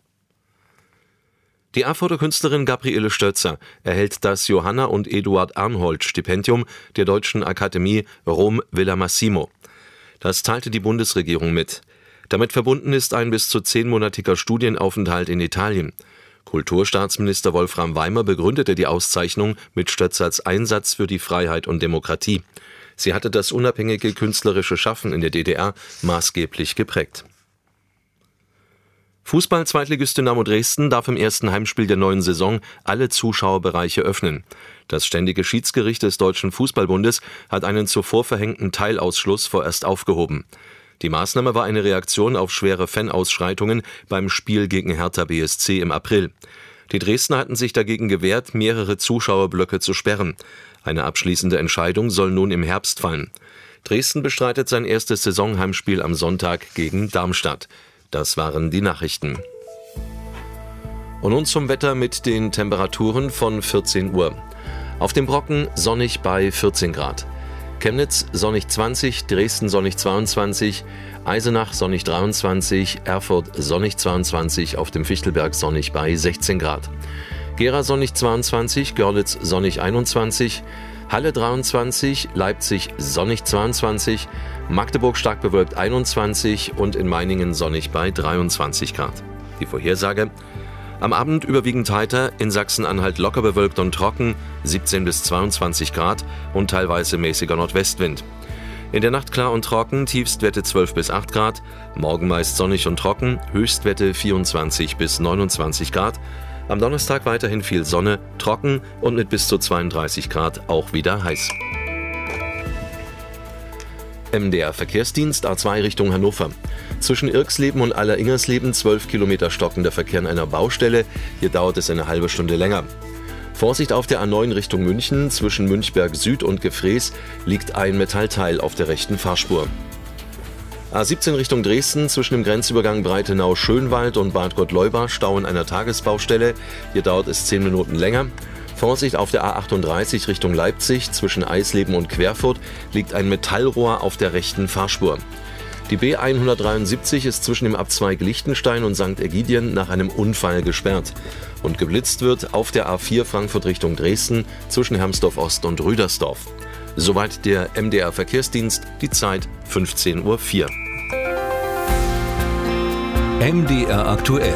Die Erfurter Künstlerin Gabriele Stötzer erhält das Johanna und Eduard Arnhold Stipendium der Deutschen Akademie Rom Villa Massimo. Das teilte die Bundesregierung mit. Damit verbunden ist ein bis zu zehnmonatiger Studienaufenthalt in Italien. Kulturstaatsminister Wolfram Weimer begründete die Auszeichnung mit Stötzers Einsatz für die Freiheit und Demokratie. Sie hatte das unabhängige künstlerische Schaffen in der D D R maßgeblich geprägt. Fußball-Zweitligist Dynamo Dresden darf im ersten Heimspiel der neuen Saison alle Zuschauerbereiche öffnen. Das Ständige Schiedsgericht des Deutschen Fußballbundes hat einen zuvor verhängten Teilausschluss vorerst aufgehoben. Die Maßnahme war eine Reaktion auf schwere Fanausschreitungen beim Spiel gegen Hertha B S C im April. Die Dresdner hatten sich dagegen gewehrt, mehrere Zuschauerblöcke zu sperren. Eine abschließende Entscheidung soll nun im Herbst fallen. Dresden bestreitet sein erstes Saisonheimspiel am Sonntag gegen Darmstadt. Das waren die Nachrichten. Und nun zum Wetter mit den Temperaturen von vierzehn Uhr. Auf dem Brocken sonnig bei vierzehn Grad. Chemnitz sonnig zwanzig, Dresden sonnig zweiundzwanzig, Eisenach sonnig dreiundzwanzig, Erfurt sonnig zweiundzwanzig, auf dem Fichtelberg sonnig bei sechzehn Grad. Gera sonnig zweiundzwanzig, Görlitz sonnig einundzwanzig, Halle dreiundzwanzig, Leipzig sonnig zweiundzwanzig, Magdeburg stark bewölkt einundzwanzig und in Meiningen sonnig bei dreiundzwanzig Grad. Die Vorhersage: Am Abend überwiegend heiter, in Sachsen-Anhalt locker bewölkt und trocken, siebzehn bis zweiundzwanzig Grad und teilweise mäßiger Nordwestwind. In der Nacht klar und trocken, Tiefstwerte zwölf bis acht Grad, morgen meist sonnig und trocken, Höchstwerte vierundzwanzig bis neunundzwanzig Grad. Am Donnerstag weiterhin viel Sonne, trocken und mit bis zu zweiunddreißig Grad auch wieder heiß. M D R Verkehrsdienst A zwei Richtung Hannover. Zwischen Irksleben und Aller-Ingersleben zwölf Kilometer stockender Verkehr an einer Baustelle. Hier dauert es eine halbe Stunde länger. Vorsicht auf der A neun Richtung München. Zwischen Münchberg Süd und Gefrees liegt ein Metallteil auf der rechten Fahrspur. A siebzehn Richtung Dresden. Zwischen dem Grenzübergang Breitenau-Schönwald und Bad Gott-Leubach Stau in einer Tagesbaustelle. Hier dauert es zehn Minuten länger. Vorsicht auf der A achtunddreißig Richtung Leipzig, zwischen Eisleben und Querfurt liegt ein Metallrohr auf der rechten Fahrspur. Die B hundertdreiundsiebzig ist zwischen dem Abzweig Liechtenstein und Sankt Ägidien nach einem Unfall gesperrt. Und geblitzt wird auf der A vier Frankfurt Richtung Dresden zwischen Hermsdorf Ost und Rüdersdorf. Soweit der M D R Verkehrsdienst, die Zeit fünfzehn Uhr vier. M D R aktuell.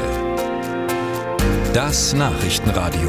Das Nachrichtenradio.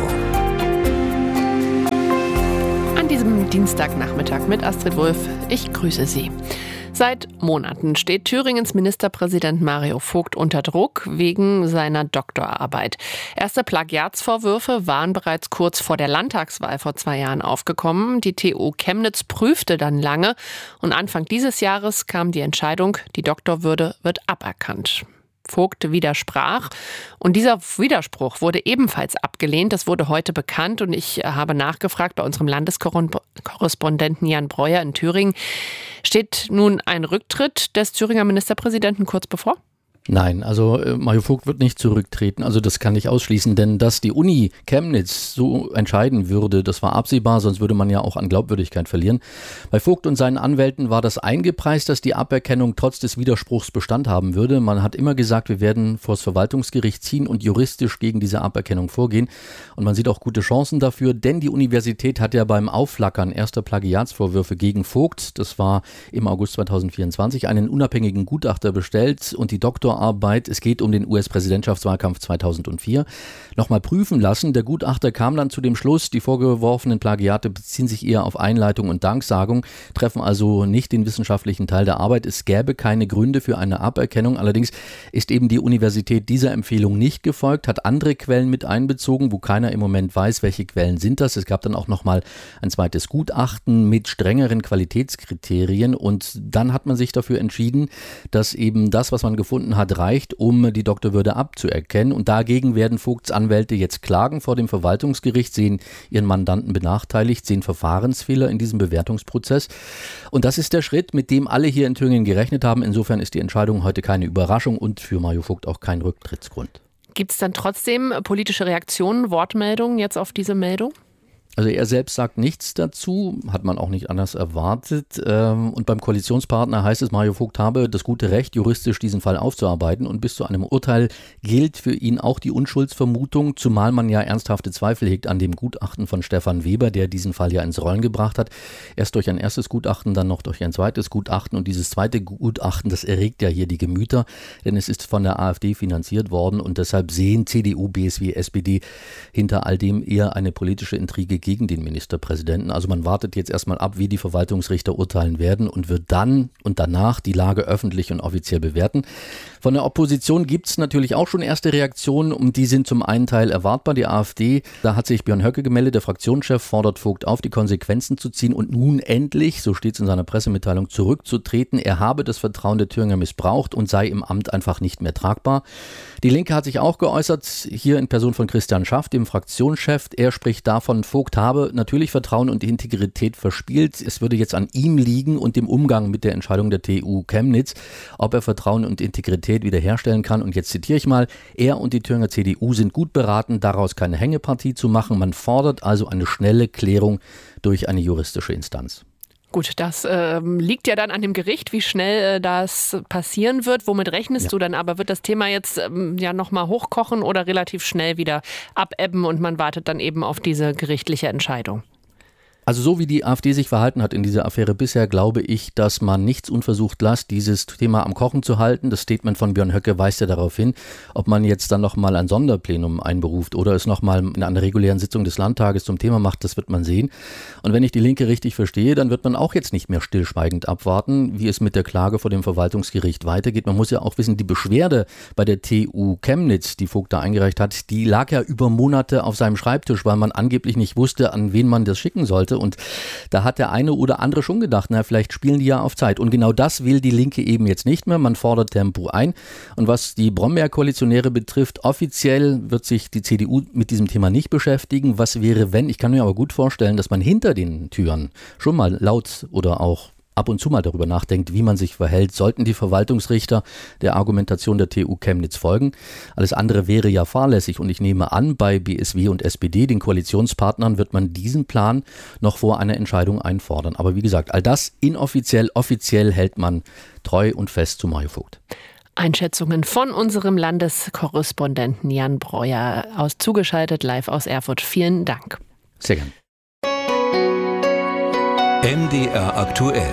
An diesem Dienstagnachmittag mit Astrid Wulff. Ich grüße Sie. Seit Monaten steht Thüringens Ministerpräsident Mario Vogt unter Druck wegen seiner Doktorarbeit. Erste Plagiatsvorwürfe waren bereits kurz vor der Landtagswahl vor zwei Jahren aufgekommen. Die T U Chemnitz prüfte dann lange und Anfang dieses Jahres kam die Entscheidung, die Doktorwürde wird aberkannt. Vogt widersprach und dieser Widerspruch wurde ebenfalls abgelehnt. Das wurde heute bekannt und ich habe nachgefragt bei unserem Landeskorrespondenten Jan Breuer in Thüringen. Steht nun ein Rücktritt des Thüringer Ministerpräsidenten kurz bevor? Nein, also äh, Mario Vogt wird nicht zurücktreten, also das kann ich ausschließen, denn dass die Uni Chemnitz so entscheiden würde, das war absehbar, sonst würde man ja auch an Glaubwürdigkeit verlieren. Bei Vogt und seinen Anwälten war das eingepreist, dass die Aberkennung trotz des Widerspruchs Bestand haben würde. Man hat immer gesagt, wir werden vor das Verwaltungsgericht ziehen und juristisch gegen diese Aberkennung vorgehen und man sieht auch gute Chancen dafür, denn die Universität hat ja beim Aufflackern erster Plagiatsvorwürfe gegen Vogt, das war im August zweitausendvierundzwanzig, einen unabhängigen Gutachter bestellt und die Doktor Arbeit, es geht um den U S-Präsidentschaftswahlkampf zweitausendvier, nochmal prüfen lassen. Der Gutachter kam dann zu dem Schluss, die vorgeworfenen Plagiate beziehen sich eher auf Einleitung und Danksagung, treffen also nicht den wissenschaftlichen Teil der Arbeit. Es gäbe keine Gründe für eine Aberkennung. Allerdings ist eben die Universität dieser Empfehlung nicht gefolgt, hat andere Quellen mit einbezogen, wo keiner im Moment weiß, welche Quellen sind das. Es gab dann auch nochmal ein zweites Gutachten mit strengeren Qualitätskriterien und dann hat man sich dafür entschieden, dass eben das, was man gefunden hat, reicht, um die Doktorwürde abzuerkennen. Und dagegen werden Vogts Anwälte jetzt klagen vor dem Verwaltungsgericht, sehen ihren Mandanten benachteiligt, sehen Verfahrensfehler in diesem Bewertungsprozess. Und das ist der Schritt, mit dem alle hier in Thüringen gerechnet haben. Insofern ist die Entscheidung heute keine Überraschung und für Mario Vogt auch kein Rücktrittsgrund. Gibt es dann trotzdem politische Reaktionen, Wortmeldungen jetzt auf diese Meldung? Also er selbst sagt nichts dazu, hat man auch nicht anders erwartet. Und beim Koalitionspartner heißt es, Mario Vogt habe das gute Recht, juristisch diesen Fall aufzuarbeiten. Und bis zu einem Urteil gilt für ihn auch die Unschuldsvermutung, zumal man ja ernsthafte Zweifel hegt an dem Gutachten von Stefan Weber, der diesen Fall ja ins Rollen gebracht hat. Erst durch ein erstes Gutachten, dann noch durch ein zweites Gutachten. Und dieses zweite Gutachten, das erregt ja hier die Gemüter, denn es ist von der AfD finanziert worden. Und deshalb sehen C D U, B S W, S P D hinter all dem eher eine politische Intrige gegen den Ministerpräsidenten. Also man wartet jetzt erstmal ab, wie die Verwaltungsrichter urteilen werden und wird dann und danach die Lage öffentlich und offiziell bewerten. Von der Opposition gibt es natürlich auch schon erste Reaktionen und die sind zum einen Teil erwartbar. Die AfD, da hat sich Björn Höcke gemeldet, der Fraktionschef fordert Vogt auf, die Konsequenzen zu ziehen und nun endlich, so steht es in seiner Pressemitteilung, zurückzutreten. Er habe das Vertrauen der Thüringer missbraucht und sei im Amt einfach nicht mehr tragbar. Die Linke hat sich auch geäußert, hier in Person von Christian Schaff, dem Fraktionschef. Er spricht davon, Vogt habe natürlich Vertrauen und Integrität verspielt. Es würde jetzt an ihm liegen und dem Umgang mit der Entscheidung der T U Chemnitz, ob er Vertrauen und Integrität wiederherstellen kann. Und jetzt zitiere ich mal, er und die Thüringer C D U sind gut beraten, daraus keine Hängepartie zu machen. Man fordert also eine schnelle Klärung durch eine juristische Instanz. Gut, das äh, liegt ja dann an dem Gericht, wie schnell äh, das passieren wird. Womit rechnest ja. du dann aber? Wird das Thema jetzt ähm, ja nochmal hochkochen oder relativ schnell wieder abebben und man wartet dann eben auf diese gerichtliche Entscheidung? Also so wie die AfD sich verhalten hat in dieser Affäre bisher, glaube ich, dass man nichts unversucht lässt, dieses Thema am Kochen zu halten. Das Statement von Björn Höcke weist ja darauf hin, ob man jetzt dann nochmal ein Sonderplenum einberuft oder es nochmal in einer regulären Sitzung des Landtages zum Thema macht, das wird man sehen. Und wenn ich die Linke richtig verstehe, dann wird man auch jetzt nicht mehr stillschweigend abwarten, wie es mit der Klage vor dem Verwaltungsgericht weitergeht. Man muss ja auch wissen, die Beschwerde bei der T U Chemnitz, die Vogt da eingereicht hat, die lag ja über Monate auf seinem Schreibtisch, weil man angeblich nicht wusste, an wen man das schicken sollte. Und da hat der eine oder andere schon gedacht, na, vielleicht spielen die ja auf Zeit. Und genau das will die Linke eben jetzt nicht mehr. Man fordert Tempo ein. Und was die Brombeer-Koalitionäre betrifft, offiziell wird sich die C D U mit diesem Thema nicht beschäftigen. Was wäre, wenn? Ich kann mir aber gut vorstellen, dass man hinter den Türen schon mal laut oder auch ab und zu mal darüber nachdenkt, wie man sich verhält, sollten die Verwaltungsrichter der Argumentation der T U Chemnitz folgen. Alles andere wäre ja fahrlässig und ich nehme an, bei B S W und S P D, den Koalitionspartnern, wird man diesen Plan noch vor einer Entscheidung einfordern. Aber wie gesagt, all das inoffiziell, offiziell hält man treu und fest zu Mario Vogt. Einschätzungen von unserem Landeskorrespondenten Jan Breuer aus zugeschaltet live aus Erfurt. Vielen Dank. Sehr gern. M D R aktuell.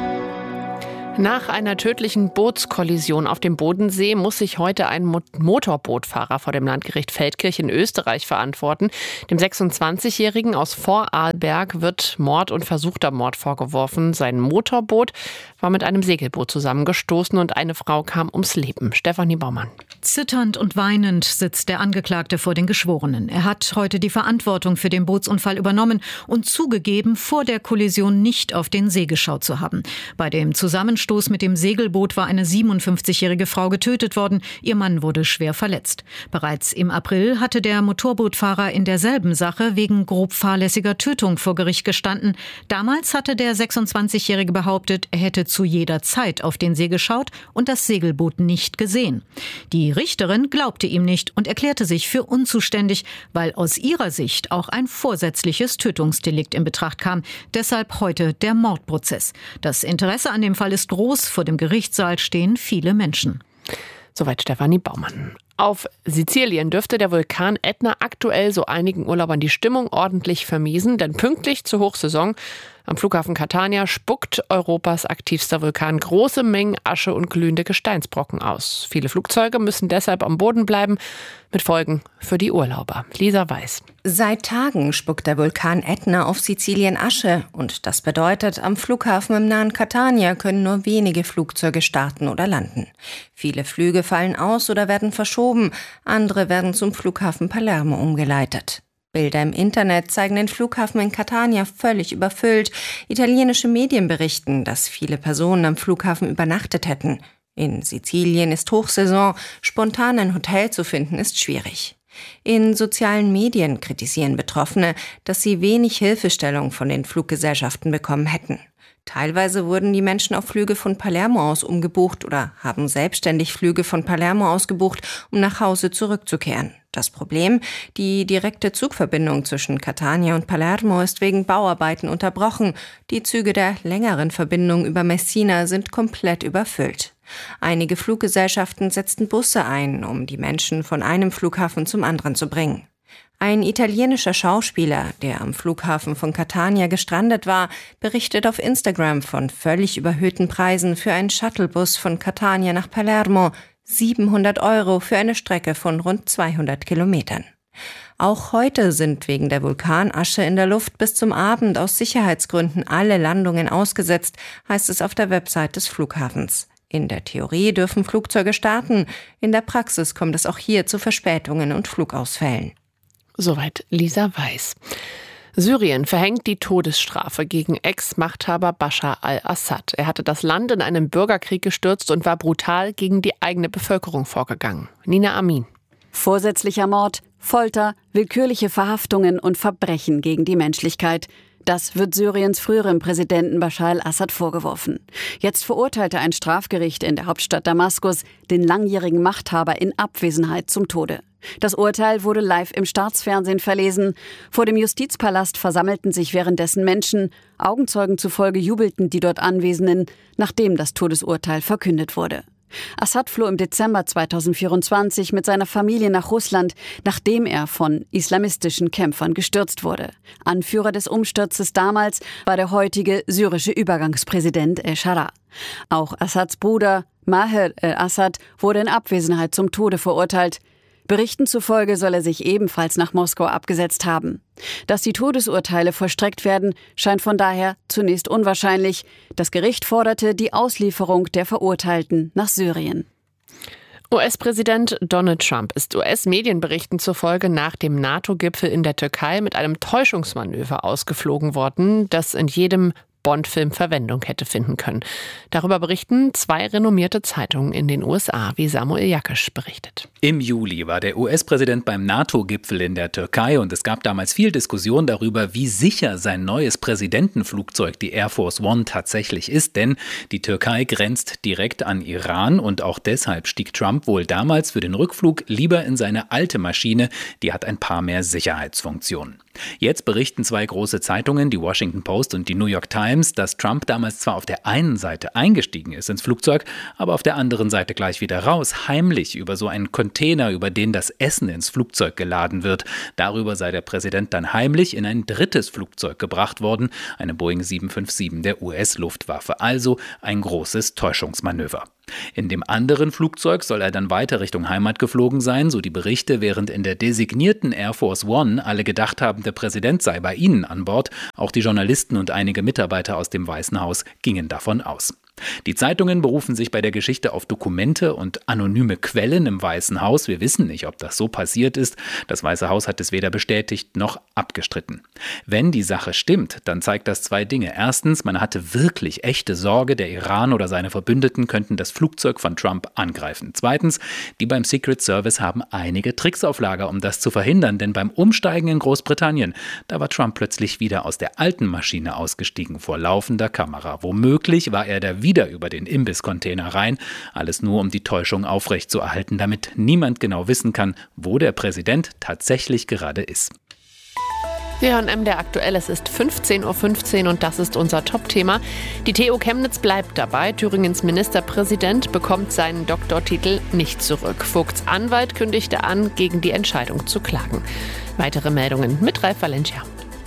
Nach einer tödlichen Bootskollision auf dem Bodensee muss sich heute ein Mo- Motorbootfahrer vor dem Landgericht Feldkirch in Österreich verantworten. Dem sechsundzwanzigjährigen aus Vorarlberg wird Mord und versuchter Mord vorgeworfen. Sein Motorboot war mit einem Segelboot zusammengestoßen und eine Frau kam ums Leben. Stefanie Baumann. Zitternd und weinend sitzt der Angeklagte vor den Geschworenen. Er hat heute die Verantwortung für den Bootsunfall übernommen und zugegeben, vor der Kollision nicht auf den See geschaut zu haben. Bei dem Zusammenstoß mit dem Segelboot war eine siebenundfünfzigjährige Frau getötet worden. Ihr Mann wurde schwer verletzt. Bereits im April hatte der Motorbootfahrer in derselben Sache wegen grob fahrlässiger Tötung vor Gericht gestanden. Damals hatte der sechsundzwanzigjährige behauptet, er hätte zu jeder Zeit auf den See geschaut und das Segelboot nicht gesehen. Die Richterin glaubte ihm nicht und erklärte sich für unzuständig, weil aus ihrer Sicht auch ein vorsätzliches Tötungsdelikt in Betracht kam. Deshalb heute der Mordprozess. Das Interesse an dem Fall ist groß. Vor dem Gerichtssaal stehen viele Menschen. Soweit Stefanie Baumann. Auf Sizilien dürfte der Vulkan Ätna aktuell so einigen Urlaubern die Stimmung ordentlich vermiesen, denn pünktlich zur Hochsaison am Flughafen Catania spuckt Europas aktivster Vulkan große Mengen Asche und glühende Gesteinsbrocken aus. Viele Flugzeuge müssen deshalb am Boden bleiben, mit Folgen für die Urlauber. Lisa Weiß. Seit Tagen spuckt der Vulkan Ätna auf Sizilien Asche und das bedeutet, am Flughafen im nahen Catania können nur wenige Flugzeuge starten oder landen. Viele Flüge fallen aus oder werden verschoben, andere werden zum Flughafen Palermo umgeleitet. Bilder im Internet zeigen den Flughafen in Catania völlig überfüllt. Italienische Medien berichten, dass viele Personen am Flughafen übernachtet hätten. In Sizilien ist Hochsaison, spontan ein Hotel zu finden ist schwierig. In sozialen Medien kritisieren Betroffene, dass sie wenig Hilfestellung von den Fluggesellschaften bekommen hätten. Teilweise wurden die Menschen auf Flüge von Palermo aus umgebucht oder haben selbstständig Flüge von Palermo aus gebucht, um nach Hause zurückzukehren. Das Problem: Die direkte Zugverbindung zwischen Catania und Palermo ist wegen Bauarbeiten unterbrochen. Die Züge der längeren Verbindung über Messina sind komplett überfüllt. Einige Fluggesellschaften setzten Busse ein, um die Menschen von einem Flughafen zum anderen zu bringen. Ein italienischer Schauspieler, der am Flughafen von Catania gestrandet war, berichtet auf Instagram von völlig überhöhten Preisen für einen Shuttlebus von Catania nach Palermo, siebenhundert Euro für eine Strecke von rund zweihundert Kilometern. Auch heute sind wegen der Vulkanasche in der Luft bis zum Abend aus Sicherheitsgründen alle Landungen ausgesetzt, heißt es auf der Website des Flughafens. In der Theorie dürfen Flugzeuge starten, in der Praxis kommt es auch hier zu Verspätungen und Flugausfällen. Soweit Lisa Weiß. Syrien verhängt die Todesstrafe gegen Ex-Machthaber Bashar al-Assad. Er hatte das Land in einen Bürgerkrieg gestürzt und war brutal gegen die eigene Bevölkerung vorgegangen. Nina Amin. Vorsätzlicher Mord, Folter, willkürliche Verhaftungen und Verbrechen gegen die Menschlichkeit. Das wird Syriens früherem Präsidenten Bashar al-Assad vorgeworfen. Jetzt verurteilte ein Strafgericht in der Hauptstadt Damaskus den langjährigen Machthaber in Abwesenheit zum Tode. Das Urteil wurde live im Staatsfernsehen verlesen. Vor dem Justizpalast versammelten sich währenddessen Menschen. Augenzeugen zufolge jubelten die dort Anwesenden, nachdem das Todesurteil verkündet wurde. Assad floh im Dezember zweitausendvierundzwanzig mit seiner Familie nach Russland, nachdem er von islamistischen Kämpfern gestürzt wurde. Anführer des Umsturzes damals war der heutige syrische Übergangspräsident El-Shara. Auch Assads Bruder Maher el-Assad wurde in Abwesenheit zum Tode verurteilt. Berichten zufolge soll er sich ebenfalls nach Moskau abgesetzt haben. Dass die Todesurteile vollstreckt werden, scheint von daher zunächst unwahrscheinlich. Das Gericht forderte die Auslieferung der Verurteilten nach Syrien. U S-Präsident Donald Trump ist U S-Medienberichten zufolge nach dem NATO-Gipfel in der Türkei mit einem Täuschungsmanöver ausgeflogen worden, das in jedem Bond-Film Verwendung hätte finden können. Darüber berichten zwei renommierte Zeitungen in den U S A, wie Samuel Jakisch berichtet. Im Juli war der U S-Präsident beim NATO-Gipfel in der Türkei und es gab damals viel Diskussion darüber, wie sicher sein neues Präsidentenflugzeug, die Air Force One, tatsächlich ist, denn die Türkei grenzt direkt an Iran und auch deshalb stieg Trump wohl damals für den Rückflug lieber in seine alte Maschine, die hat ein paar mehr Sicherheitsfunktionen. Jetzt berichten zwei große Zeitungen, die Washington Post und die New York Times, dass Trump damals zwar auf der einen Seite eingestiegen ist ins Flugzeug, aber auf der anderen Seite gleich wieder raus, heimlich über so einen Container, über den das Essen ins Flugzeug geladen wird. Darüber sei der Präsident dann heimlich in ein drittes Flugzeug gebracht worden, eine Boeing sieben fünf sieben der U S-Luftwaffe, also ein großes Täuschungsmanöver. In dem anderen Flugzeug soll er dann weiter Richtung Heimat geflogen sein, so die Berichte, während in der designierten Air Force One alle gedacht haben, der Präsident sei bei ihnen an Bord. Auch die Journalisten und einige Mitarbeiter aus dem Weißen Haus gingen davon aus. Die Zeitungen berufen sich bei der Geschichte auf Dokumente und anonyme Quellen im Weißen Haus. Wir wissen nicht, ob das so passiert ist. Das Weiße Haus hat es weder bestätigt noch abgestritten. Wenn die Sache stimmt, dann zeigt das zwei Dinge. Erstens, man hatte wirklich echte Sorge, der Iran oder seine Verbündeten könnten das Flugzeug von Trump angreifen. Zweitens, die beim Secret Service haben einige Tricks auf Lager, um das zu verhindern. Denn beim Umsteigen in Großbritannien, da war Trump plötzlich wieder aus der alten Maschine ausgestiegen vor laufender Kamera. Womöglich war er der wieder über den Imbisscontainer rein. Alles nur, um die Täuschung aufrechtzuerhalten, damit niemand genau wissen kann, wo der Präsident tatsächlich gerade ist. Wir hören M D R aktuell, es ist fünfzehn Uhr fünfzehn und das ist unser Top-Thema. Die T U Chemnitz bleibt dabei. Thüringens Ministerpräsident bekommt seinen Doktortitel nicht zurück. Vogts Anwalt kündigte an, gegen die Entscheidung zu klagen. Weitere Meldungen mit Ralf Valencia.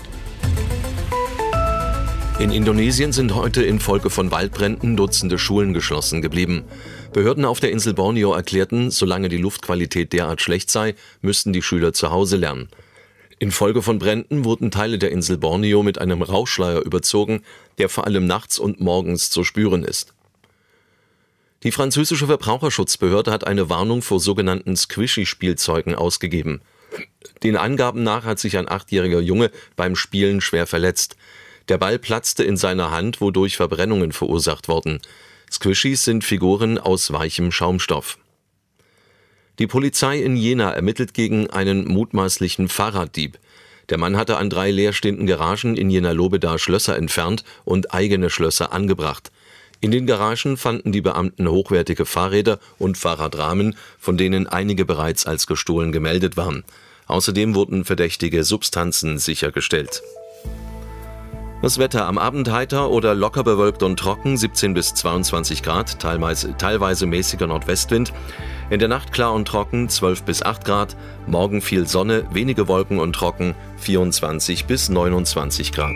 In Indonesien sind heute infolge von Waldbränden Dutzende Schulen geschlossen geblieben. Behörden auf der Insel Borneo erklärten, solange die Luftqualität derart schlecht sei, müssten die Schüler zu Hause lernen. Infolge von Bränden wurden Teile der Insel Borneo mit einem Rauchschleier überzogen, der vor allem nachts und morgens zu spüren ist. Die französische Verbraucherschutzbehörde hat eine Warnung vor sogenannten Squishy-Spielzeugen ausgegeben. Den Angaben nach hat sich ein achtjähriger Junge beim Spielen schwer verletzt. Der Ball platzte in seiner Hand, wodurch Verbrennungen verursacht wurden. Squishies sind Figuren aus weichem Schaumstoff. Die Polizei in Jena ermittelt gegen einen mutmaßlichen Fahrraddieb. Der Mann hatte an drei leerstehenden Garagen in Jena-Lobeda Schlösser entfernt und eigene Schlösser angebracht. In den Garagen fanden die Beamten hochwertige Fahrräder und Fahrradrahmen, von denen einige bereits als gestohlen gemeldet waren. Außerdem wurden verdächtige Substanzen sichergestellt. Das Wetter: am Abend heiter oder locker bewölkt und trocken, siebzehn bis zweiundzwanzig Grad, teilweise, teilweise mäßiger Nordwestwind. In der Nacht klar und trocken, zwölf bis acht Grad. Morgen viel Sonne, wenige Wolken und trocken, vierundzwanzig bis neunundzwanzig Grad.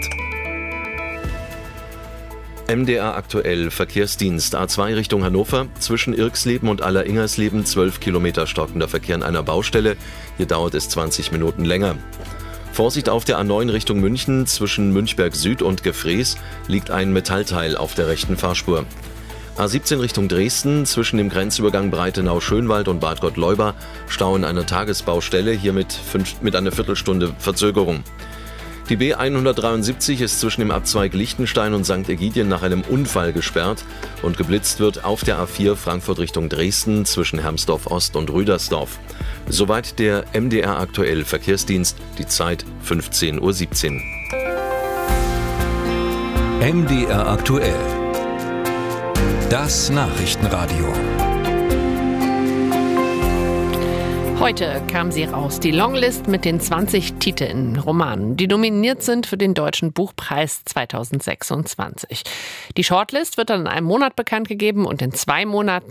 M D R aktuell Verkehrsdienst. A zwei Richtung Hannover. Zwischen Irksleben und Aller-Ingersleben zwölf Kilometer stockender Verkehr an einer Baustelle. Hier dauert es zwanzig Minuten länger. Vorsicht auf der A neun Richtung München, zwischen Münchberg Süd und Gefrees liegt ein Metallteil auf der rechten Fahrspur. A siebzehn Richtung Dresden, zwischen dem Grenzübergang Breitenau-Schönwald und Bad Gottleuba Stau in einer Tagesbaustelle, hier mit, fünf, mit einer Viertelstunde Verzögerung. Die B hundertdreiundsiebzig ist zwischen dem Abzweig Liechtenstein und Sankt Ägidien nach einem Unfall gesperrt und geblitzt wird auf der A vier Frankfurt Richtung Dresden zwischen Hermsdorf Ost und Rüdersdorf. Soweit der M D R aktuell Verkehrsdienst, die Zeit fünfzehn Uhr siebzehn. M D R aktuell. Das Nachrichtenradio. Heute kam sie raus, die Longlist mit den zwanzig Titeln, Romanen, die nominiert sind für den Deutschen Buchpreis zweitausendsechsundzwanzig. Die Shortlist wird dann in einem Monat bekannt gegeben und in zwei Monaten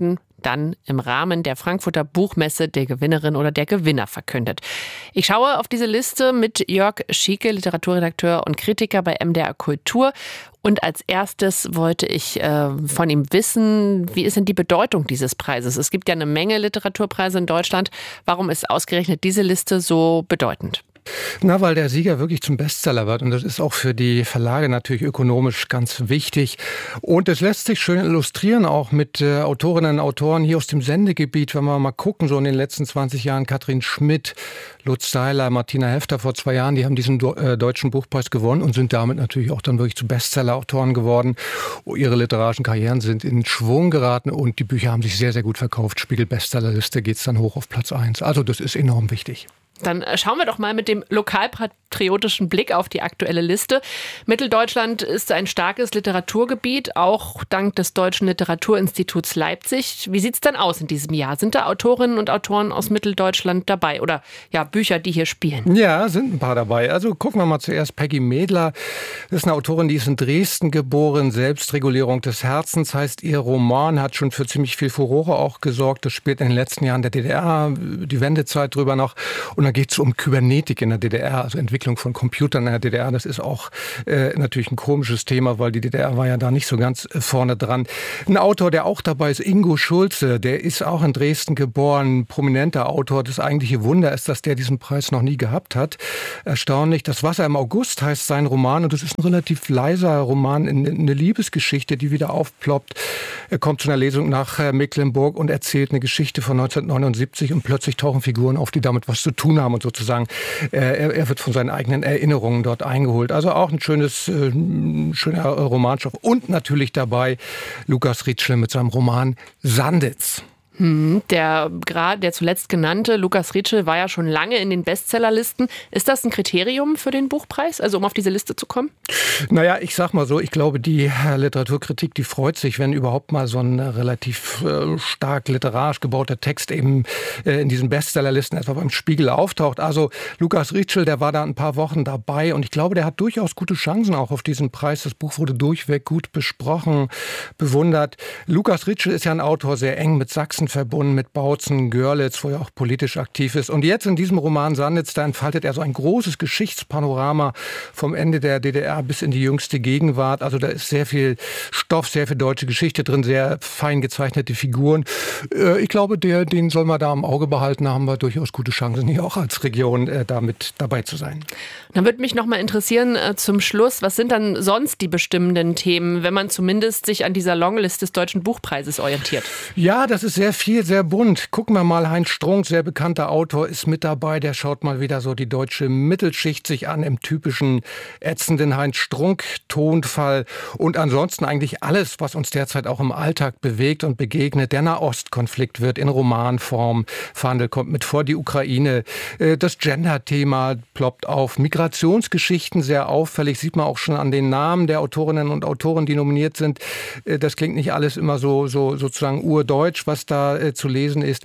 dann im Rahmen der Frankfurter Buchmesse der Gewinnerin oder der Gewinner verkündet. Ich schaue auf diese Liste mit Jörg Schieke, Literaturredakteur und Kritiker bei M D R Kultur. Und als erstes wollte ich äh, von ihm wissen, wie ist denn die Bedeutung dieses Preises? Es gibt ja eine Menge Literaturpreise in Deutschland. Warum ist ausgerechnet diese Liste so bedeutend? Na, weil der Sieger wirklich zum Bestseller wird und das ist auch für die Verlage natürlich ökonomisch ganz wichtig. Und es lässt sich schön illustrieren, auch mit äh, Autorinnen und Autoren hier aus dem Sendegebiet, wenn wir mal gucken, so in den letzten zwanzig Jahren, Katrin Schmidt, Lutz Seiler, Martina Hefter vor zwei Jahren, die haben diesen äh, Deutschen Buchpreis gewonnen und sind damit natürlich auch dann wirklich zu Bestseller-Autoren geworden. Ihre literarischen Karrieren sind in Schwung geraten und die Bücher haben sich sehr, sehr gut verkauft. Spiegel-Bestsellerliste geht es dann hoch auf Platz eins. Also das ist enorm wichtig. Dann schauen wir doch mal mit dem lokalpatriotischen Blick auf die aktuelle Liste. Mitteldeutschland ist ein starkes Literaturgebiet, auch dank des Deutschen Literaturinstituts Leipzig. Wie sieht es denn aus in diesem Jahr? Sind da Autorinnen und Autoren aus Mitteldeutschland dabei oder ja Bücher, die hier spielen? Ja, sind ein paar dabei. Also gucken wir mal zuerst Peggy Medler. Das ist eine Autorin, die ist in Dresden geboren. Selbstregulierung des Herzens heißt ihr Roman, hat schon für ziemlich viel Furore auch gesorgt. Das spielt in den letzten Jahren der D D R, die Wendezeit drüber noch. Und da geht es um Kybernetik in der D D R, also Entwicklung von Computern in der D D R. Das ist auch äh, natürlich ein komisches Thema, weil die D D R war ja da nicht so ganz äh, vorne dran. Ein Autor, der auch dabei ist, Ingo Schulze, der ist auch in Dresden geboren, prominenter Autor. Das eigentliche Wunder ist, dass der diesen Preis noch nie gehabt hat. Erstaunlich. Das Wasser im August heißt sein Roman und das ist ein relativ leiser Roman, eine Liebesgeschichte, die wieder aufploppt. Er kommt zu einer Lesung nach äh, Mecklenburg und erzählt eine Geschichte von neunzehnhundertneunundsiebzig und plötzlich tauchen Figuren auf, die damit was zu tun haben und sozusagen, äh, er, er wird von seinen eigenen Erinnerungen dort eingeholt. Also auch ein schönes, äh, schöner Romanstoff. Und natürlich dabei Lukas Ritschl mit seinem Roman Sanditz. Hm, der gerade der zuletzt genannte Lukas Ritschl war ja schon lange in den Bestsellerlisten. Ist das ein Kriterium für den Buchpreis, also um auf diese Liste zu kommen? Naja, ich sag mal so, ich glaube, die Literaturkritik, die freut sich, wenn überhaupt mal so ein relativ äh, stark literarisch gebauter Text eben äh, in diesen Bestsellerlisten etwa beim Spiegel auftaucht. Also Lukas Ritschl, der war da ein paar Wochen dabei und ich glaube, der hat durchaus gute Chancen auch auf diesen Preis. Das Buch wurde durchweg gut besprochen, bewundert. Lukas Ritschl ist ja ein Autor, sehr eng mit Sachsen verbunden, mit Bautzen, Görlitz, wo er auch politisch aktiv ist. Und jetzt in diesem Roman Sanditz, da entfaltet er so ein großes Geschichtspanorama vom Ende der D D R bis in die jüngste Gegenwart. Also da ist sehr viel Stoff, sehr viel deutsche Geschichte drin, sehr fein gezeichnete Figuren. Äh, ich glaube, der, den soll man da im Auge behalten. Da haben wir durchaus gute Chancen, hier auch als Region äh, damit dabei zu sein. Dann würde mich noch mal interessieren, äh, zum Schluss, was sind dann sonst die bestimmenden Themen, wenn man zumindest sich an dieser Longlist des Deutschen Buchpreises orientiert? Ja, das ist sehr viel, sehr bunt. Gucken wir mal, Heinz Strunk, sehr bekannter Autor, ist mit dabei. Der schaut mal wieder so die deutsche Mittelschicht sich an im typischen ätzenden Heinz Strunk-Tonfall. Und ansonsten eigentlich alles, was uns derzeit auch im Alltag bewegt und begegnet. Der Nahostkonflikt wird in Romanform verhandelt, kommt mit vor, die Ukraine. Das Gender-Thema ploppt auf. Migrationsgeschichten sehr auffällig, sieht man auch schon an den Namen der Autorinnen und Autoren, die nominiert sind. Das klingt nicht alles immer so, so sozusagen urdeutsch, was da äh, zu lesen ist.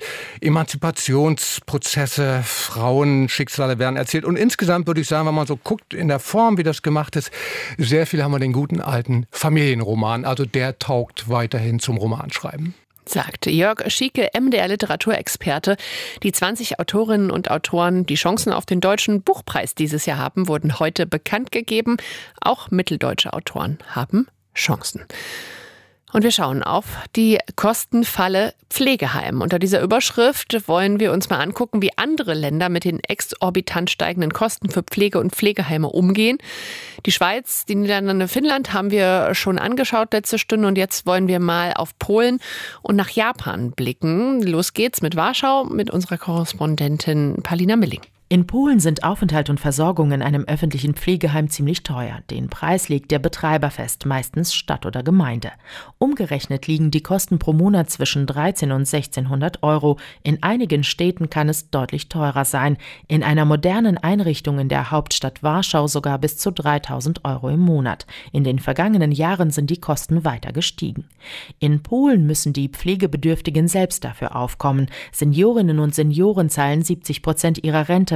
Emanzipationsprozesse, Frauenschicksale werden erzählt. Und insgesamt würde ich sagen, wenn man so guckt in der Form, wie das gemacht ist, sehr viel haben wir den guten alten Familienroman. Also der taugt weiterhin zum Romanschreiben. Sagt Jörg Schieke, M D R Literaturexperte. Die zwanzig Autorinnen und Autoren, die Chancen auf den Deutschen Buchpreis dieses Jahr haben, wurden heute bekannt gegeben. Auch mitteldeutsche Autoren haben Chancen. Und wir schauen auf die Kostenfalle Pflegeheim. Unter dieser Überschrift wollen wir uns mal angucken, wie andere Länder mit den exorbitant steigenden Kosten für Pflege und Pflegeheime umgehen. Die Schweiz, die Niederlande, Finnland haben wir schon angeschaut letzte Stunde und jetzt wollen wir mal auf Polen und nach Japan blicken. Los geht's mit Warschau mit unserer Korrespondentin Palina Milling. In Polen sind Aufenthalt und Versorgung in einem öffentlichen Pflegeheim ziemlich teuer. Den Preis legt der Betreiber fest, meistens Stadt oder Gemeinde. Umgerechnet liegen die Kosten pro Monat zwischen dreizehn und sechzehnhundert Euro. In einigen Städten kann es deutlich teurer sein. In einer modernen Einrichtung in der Hauptstadt Warschau sogar bis zu dreitausend Euro im Monat. In den vergangenen Jahren sind die Kosten weiter gestiegen. In Polen müssen die Pflegebedürftigen selbst dafür aufkommen. Seniorinnen und Senioren zahlen siebzig Prozent ihrer Rente,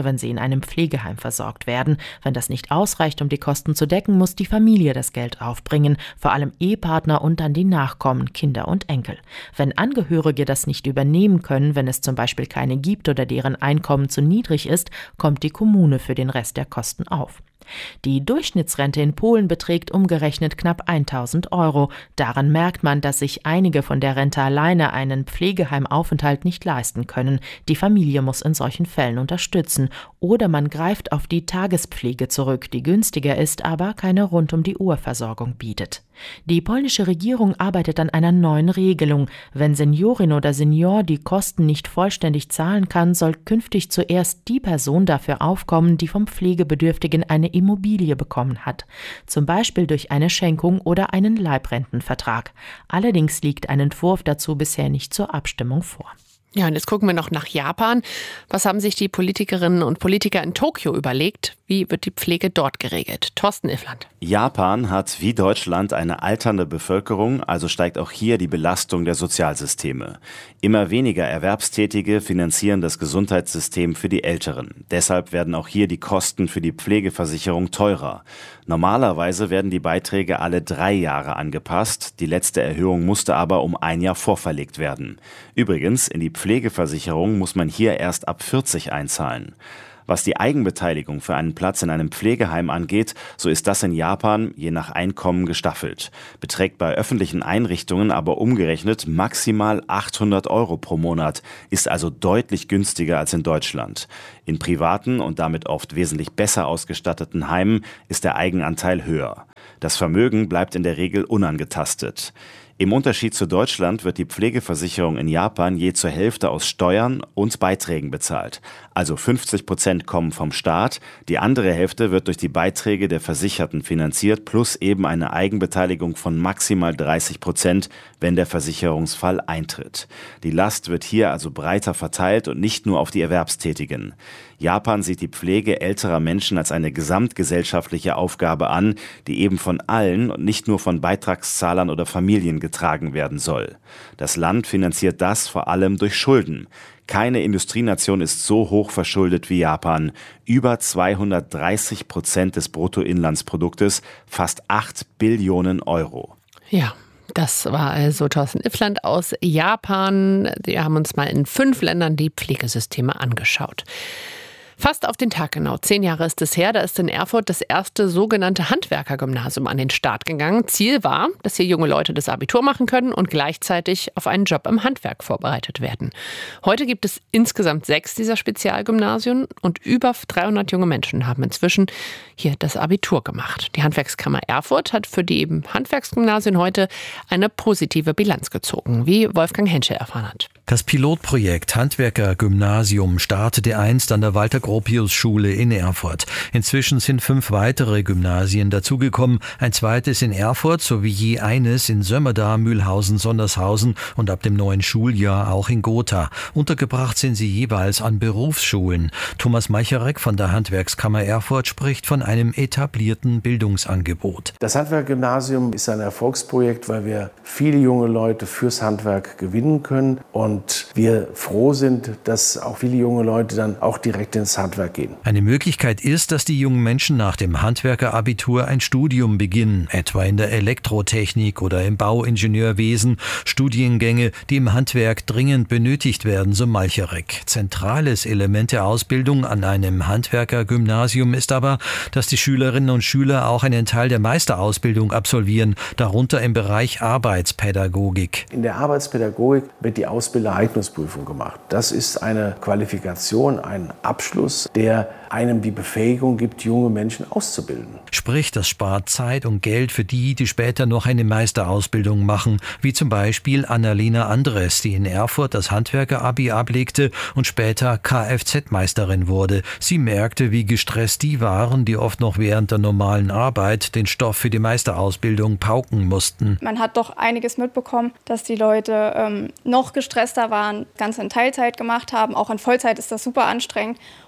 wenn sie in einem Pflegeheim versorgt werden. Wenn das nicht ausreicht, um die Kosten zu decken, muss die Familie das Geld aufbringen, vor allem Ehepartner und dann die Nachkommen, Kinder und Enkel. Wenn Angehörige das nicht übernehmen können, wenn es zum Beispiel keine gibt oder deren Einkommen zu niedrig ist, kommt die Kommune für den Rest der Kosten auf. Die Durchschnittsrente in Polen beträgt umgerechnet knapp tausend Euro. Daran merkt man, dass sich einige von der Rente alleine einen Pflegeheimaufenthalt nicht leisten können. Die Familie muss in solchen Fällen unterstützen. Oder man greift auf die Tagespflege zurück, die günstiger ist, aber keine Rund-um-die-Uhr-Versorgung bietet. Die polnische Regierung arbeitet an einer neuen Regelung. Wenn Seniorin oder Senior die Kosten nicht vollständig zahlen kann, soll künftig zuerst die Person dafür aufkommen, die vom Pflegebedürftigen eine Immobilie bekommen hat, zum Beispiel durch eine Schenkung oder einen Leibrentenvertrag. Allerdings liegt ein Entwurf dazu bisher nicht zur Abstimmung vor. Ja, und jetzt gucken wir noch nach Japan. Was haben sich die Politikerinnen und Politiker in Tokio überlegt? Wie wird die Pflege dort geregelt? Thorsten Iffland. Japan hat wie Deutschland eine alternde Bevölkerung, also steigt auch hier die Belastung der Sozialsysteme. Immer weniger Erwerbstätige finanzieren das Gesundheitssystem für die Älteren. Deshalb werden auch hier die Kosten für die Pflegeversicherung teurer. Normalerweise werden die Beiträge alle drei Jahre angepasst. Die letzte Erhöhung musste aber um ein Jahr vorverlegt werden. Übrigens, in die Pflegeversicherung muss man hier erst ab vierzig einzahlen. Was die Eigenbeteiligung für einen Platz in einem Pflegeheim angeht, so ist das in Japan je nach Einkommen gestaffelt. Beträgt bei öffentlichen Einrichtungen aber umgerechnet maximal achthundert Euro pro Monat, ist also deutlich günstiger als in Deutschland. In privaten und damit oft wesentlich besser ausgestatteten Heimen ist der Eigenanteil höher. Das Vermögen bleibt in der Regel unangetastet. Im Unterschied zu Deutschland wird die Pflegeversicherung in Japan je zur Hälfte aus Steuern und Beiträgen bezahlt. Also fünfzig Prozent kommen vom Staat, die andere Hälfte wird durch die Beiträge der Versicherten finanziert, plus eben eine Eigenbeteiligung von maximal dreißig Prozent, wenn der Versicherungsfall eintritt. Die Last wird hier also breiter verteilt und nicht nur auf die Erwerbstätigen. Japan sieht die Pflege älterer Menschen als eine gesamtgesellschaftliche Aufgabe an, die eben von allen und nicht nur von Beitragszahlern oder Familien getragen werden soll. Das Land finanziert das vor allem durch Schulden. Keine Industrienation ist so hoch verschuldet wie Japan. Über zweihundertdreißig Prozent des Bruttoinlandsproduktes, fast acht Billionen Euro. Ja. Das war also Thorsten Iffland aus Japan. Wir haben uns mal in fünf Ländern die Pflegesysteme angeschaut. Fast auf den Tag genau. Zehn Jahre ist es her, da ist in Erfurt das erste sogenannte Handwerkergymnasium an den Start gegangen. Ziel war, dass hier junge Leute das Abitur machen können und gleichzeitig auf einen Job im Handwerk vorbereitet werden. Heute gibt es insgesamt sechs dieser Spezialgymnasien und über dreihundert junge Menschen haben inzwischen hier das Abitur gemacht. Die Handwerkskammer Erfurt hat für die eben Handwerksgymnasien heute eine positive Bilanz gezogen, wie Wolfgang Henschel erfahren hat. Das Pilotprojekt Handwerkergymnasium startete einst an der Walter-Gropius-Schule in Erfurt. Inzwischen sind fünf weitere Gymnasien dazugekommen, ein zweites in Erfurt sowie je eines in Sömmerda, Mühlhausen, Sondershausen und ab dem neuen Schuljahr auch in Gotha. Untergebracht sind sie jeweils an Berufsschulen. Thomas Meicharek von der Handwerkskammer Erfurt spricht von einem etablierten Bildungsangebot. Das Handwerkgymnasium ist ein Erfolgsprojekt, weil wir viele junge Leute fürs Handwerk gewinnen können und Und wir froh sind, dass auch viele junge Leute dann auch direkt ins Handwerk gehen. Eine Möglichkeit ist, dass die jungen Menschen nach dem Handwerkerabitur ein Studium beginnen, etwa in der Elektrotechnik oder im Bauingenieurwesen. Studiengänge, die im Handwerk dringend benötigt werden, so Malcherek. Zentrales Element der Ausbildung an einem Handwerkergymnasium ist aber, dass die Schülerinnen und Schüler auch einen Teil der Meisterausbildung absolvieren, darunter im Bereich Arbeitspädagogik. In der Arbeitspädagogik wird die Ausbildung Eignungsprüfung gemacht. Das ist eine Qualifikation, ein Abschluss, der einem die Befähigung gibt, junge Menschen auszubilden. Sprich, das spart Zeit und Geld für die, die später noch eine Meisterausbildung machen, wie zum Beispiel Annalena Andres, die in Erfurt das Handwerker-Abi ablegte und später Kfz-Meisterin wurde. Sie merkte, wie gestresst die waren, die oft noch während der normalen Arbeit den Stoff für die Meisterausbildung pauken mussten. Man hat doch einiges mitbekommen, dass die Leute ähm, noch gestresster waren, ganz in Teilzeit gemacht haben. Auch in Vollzeit ist das super anstrengend.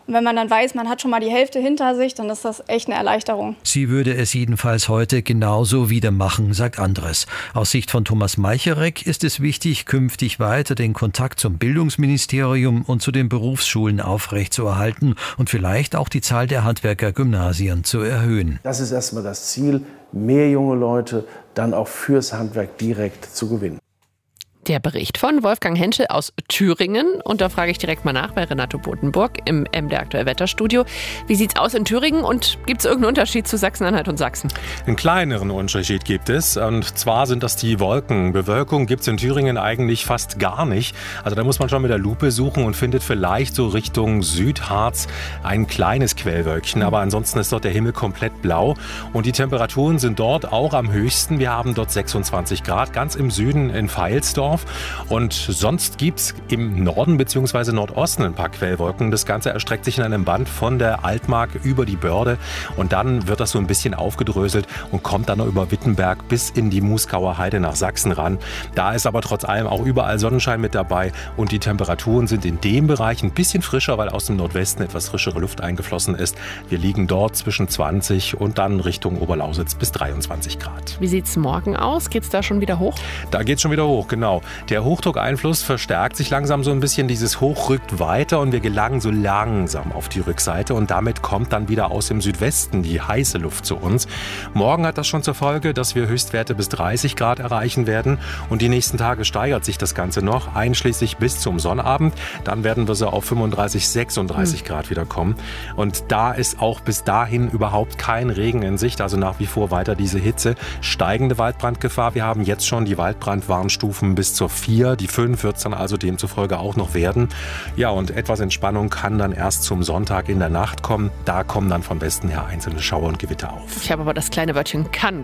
Und wenn man dann weiß, man hat schon mal die Hälfte hinter sich, dann ist das echt eine Erleichterung. Sie würde es jedenfalls heute genauso wieder machen, sagt Andres. Aus Sicht von Thomas Meicherek ist es wichtig, künftig weiter den Kontakt zum Bildungsministerium und zu den Berufsschulen aufrechtzuerhalten und vielleicht auch die Zahl der Handwerkergymnasien zu erhöhen. Das ist erstmal das Ziel, mehr junge Leute dann auch fürs Handwerk direkt zu gewinnen. Der Bericht von Wolfgang Henschel aus Thüringen. Und da frage ich direkt mal nach bei Renato Botenburg im M D R Aktuell Wetterstudio. Wie sieht's aus in Thüringen und gibt es irgendeinen Unterschied zu Sachsen-Anhalt und Sachsen? Einen kleineren Unterschied gibt es. Und zwar sind das die Wolken. Bewölkung gibt es in Thüringen eigentlich fast gar nicht. Also da muss man schon mit der Lupe suchen und findet vielleicht so Richtung Südharz ein kleines Quellwölkchen. Aber ansonsten ist dort der Himmel komplett blau. Und die Temperaturen sind dort auch am höchsten. Wir haben dort sechsundzwanzig Grad, ganz im Süden in Veilsdorf. Und sonst gibt es im Norden bzw. Nordosten ein paar Quellwolken. Das Ganze erstreckt sich in einem Band von der Altmark über die Börde. Und dann wird das so ein bisschen aufgedröselt und kommt dann noch über Wittenberg bis in die Muskauer Heide nach Sachsen ran. Da ist aber trotz allem auch überall Sonnenschein mit dabei. Und die Temperaturen sind in dem Bereich ein bisschen frischer, weil aus dem Nordwesten etwas frischere Luft eingeflossen ist. Wir liegen dort zwischen zwanzig und dann Richtung Oberlausitz bis dreiundzwanzig Grad. Wie sieht es morgen aus? Geht es da schon wieder hoch? Da geht es schon wieder hoch, genau. Der Hochdruckeinfluss verstärkt sich langsam so ein bisschen. Dieses Hoch rückt weiter und wir gelangen so langsam auf die Rückseite. Und damit kommt dann wieder aus dem Südwesten die heiße Luft zu uns. Morgen hat das schon zur Folge, dass wir Höchstwerte bis dreißig Grad erreichen werden. Und die nächsten Tage steigert sich das Ganze noch, einschließlich bis zum Sonnabend. Dann werden wir so auf fünfunddreißig, sechsunddreißig Grad wieder kommen. Und da ist auch bis dahin überhaupt kein Regen in Sicht. Also nach wie vor weiter diese Hitze. Steigende Waldbrandgefahr. Wir haben jetzt schon die Waldbrandwarnstufen bis zur vier. Die fünf wird es dann also demzufolge auch noch werden. Ja, und etwas Entspannung kann dann erst zum Sonntag in der Nacht kommen. Da kommen dann von Westen her einzelne Schauer und Gewitter auf. Ich habe aber das kleine Wörtchen kann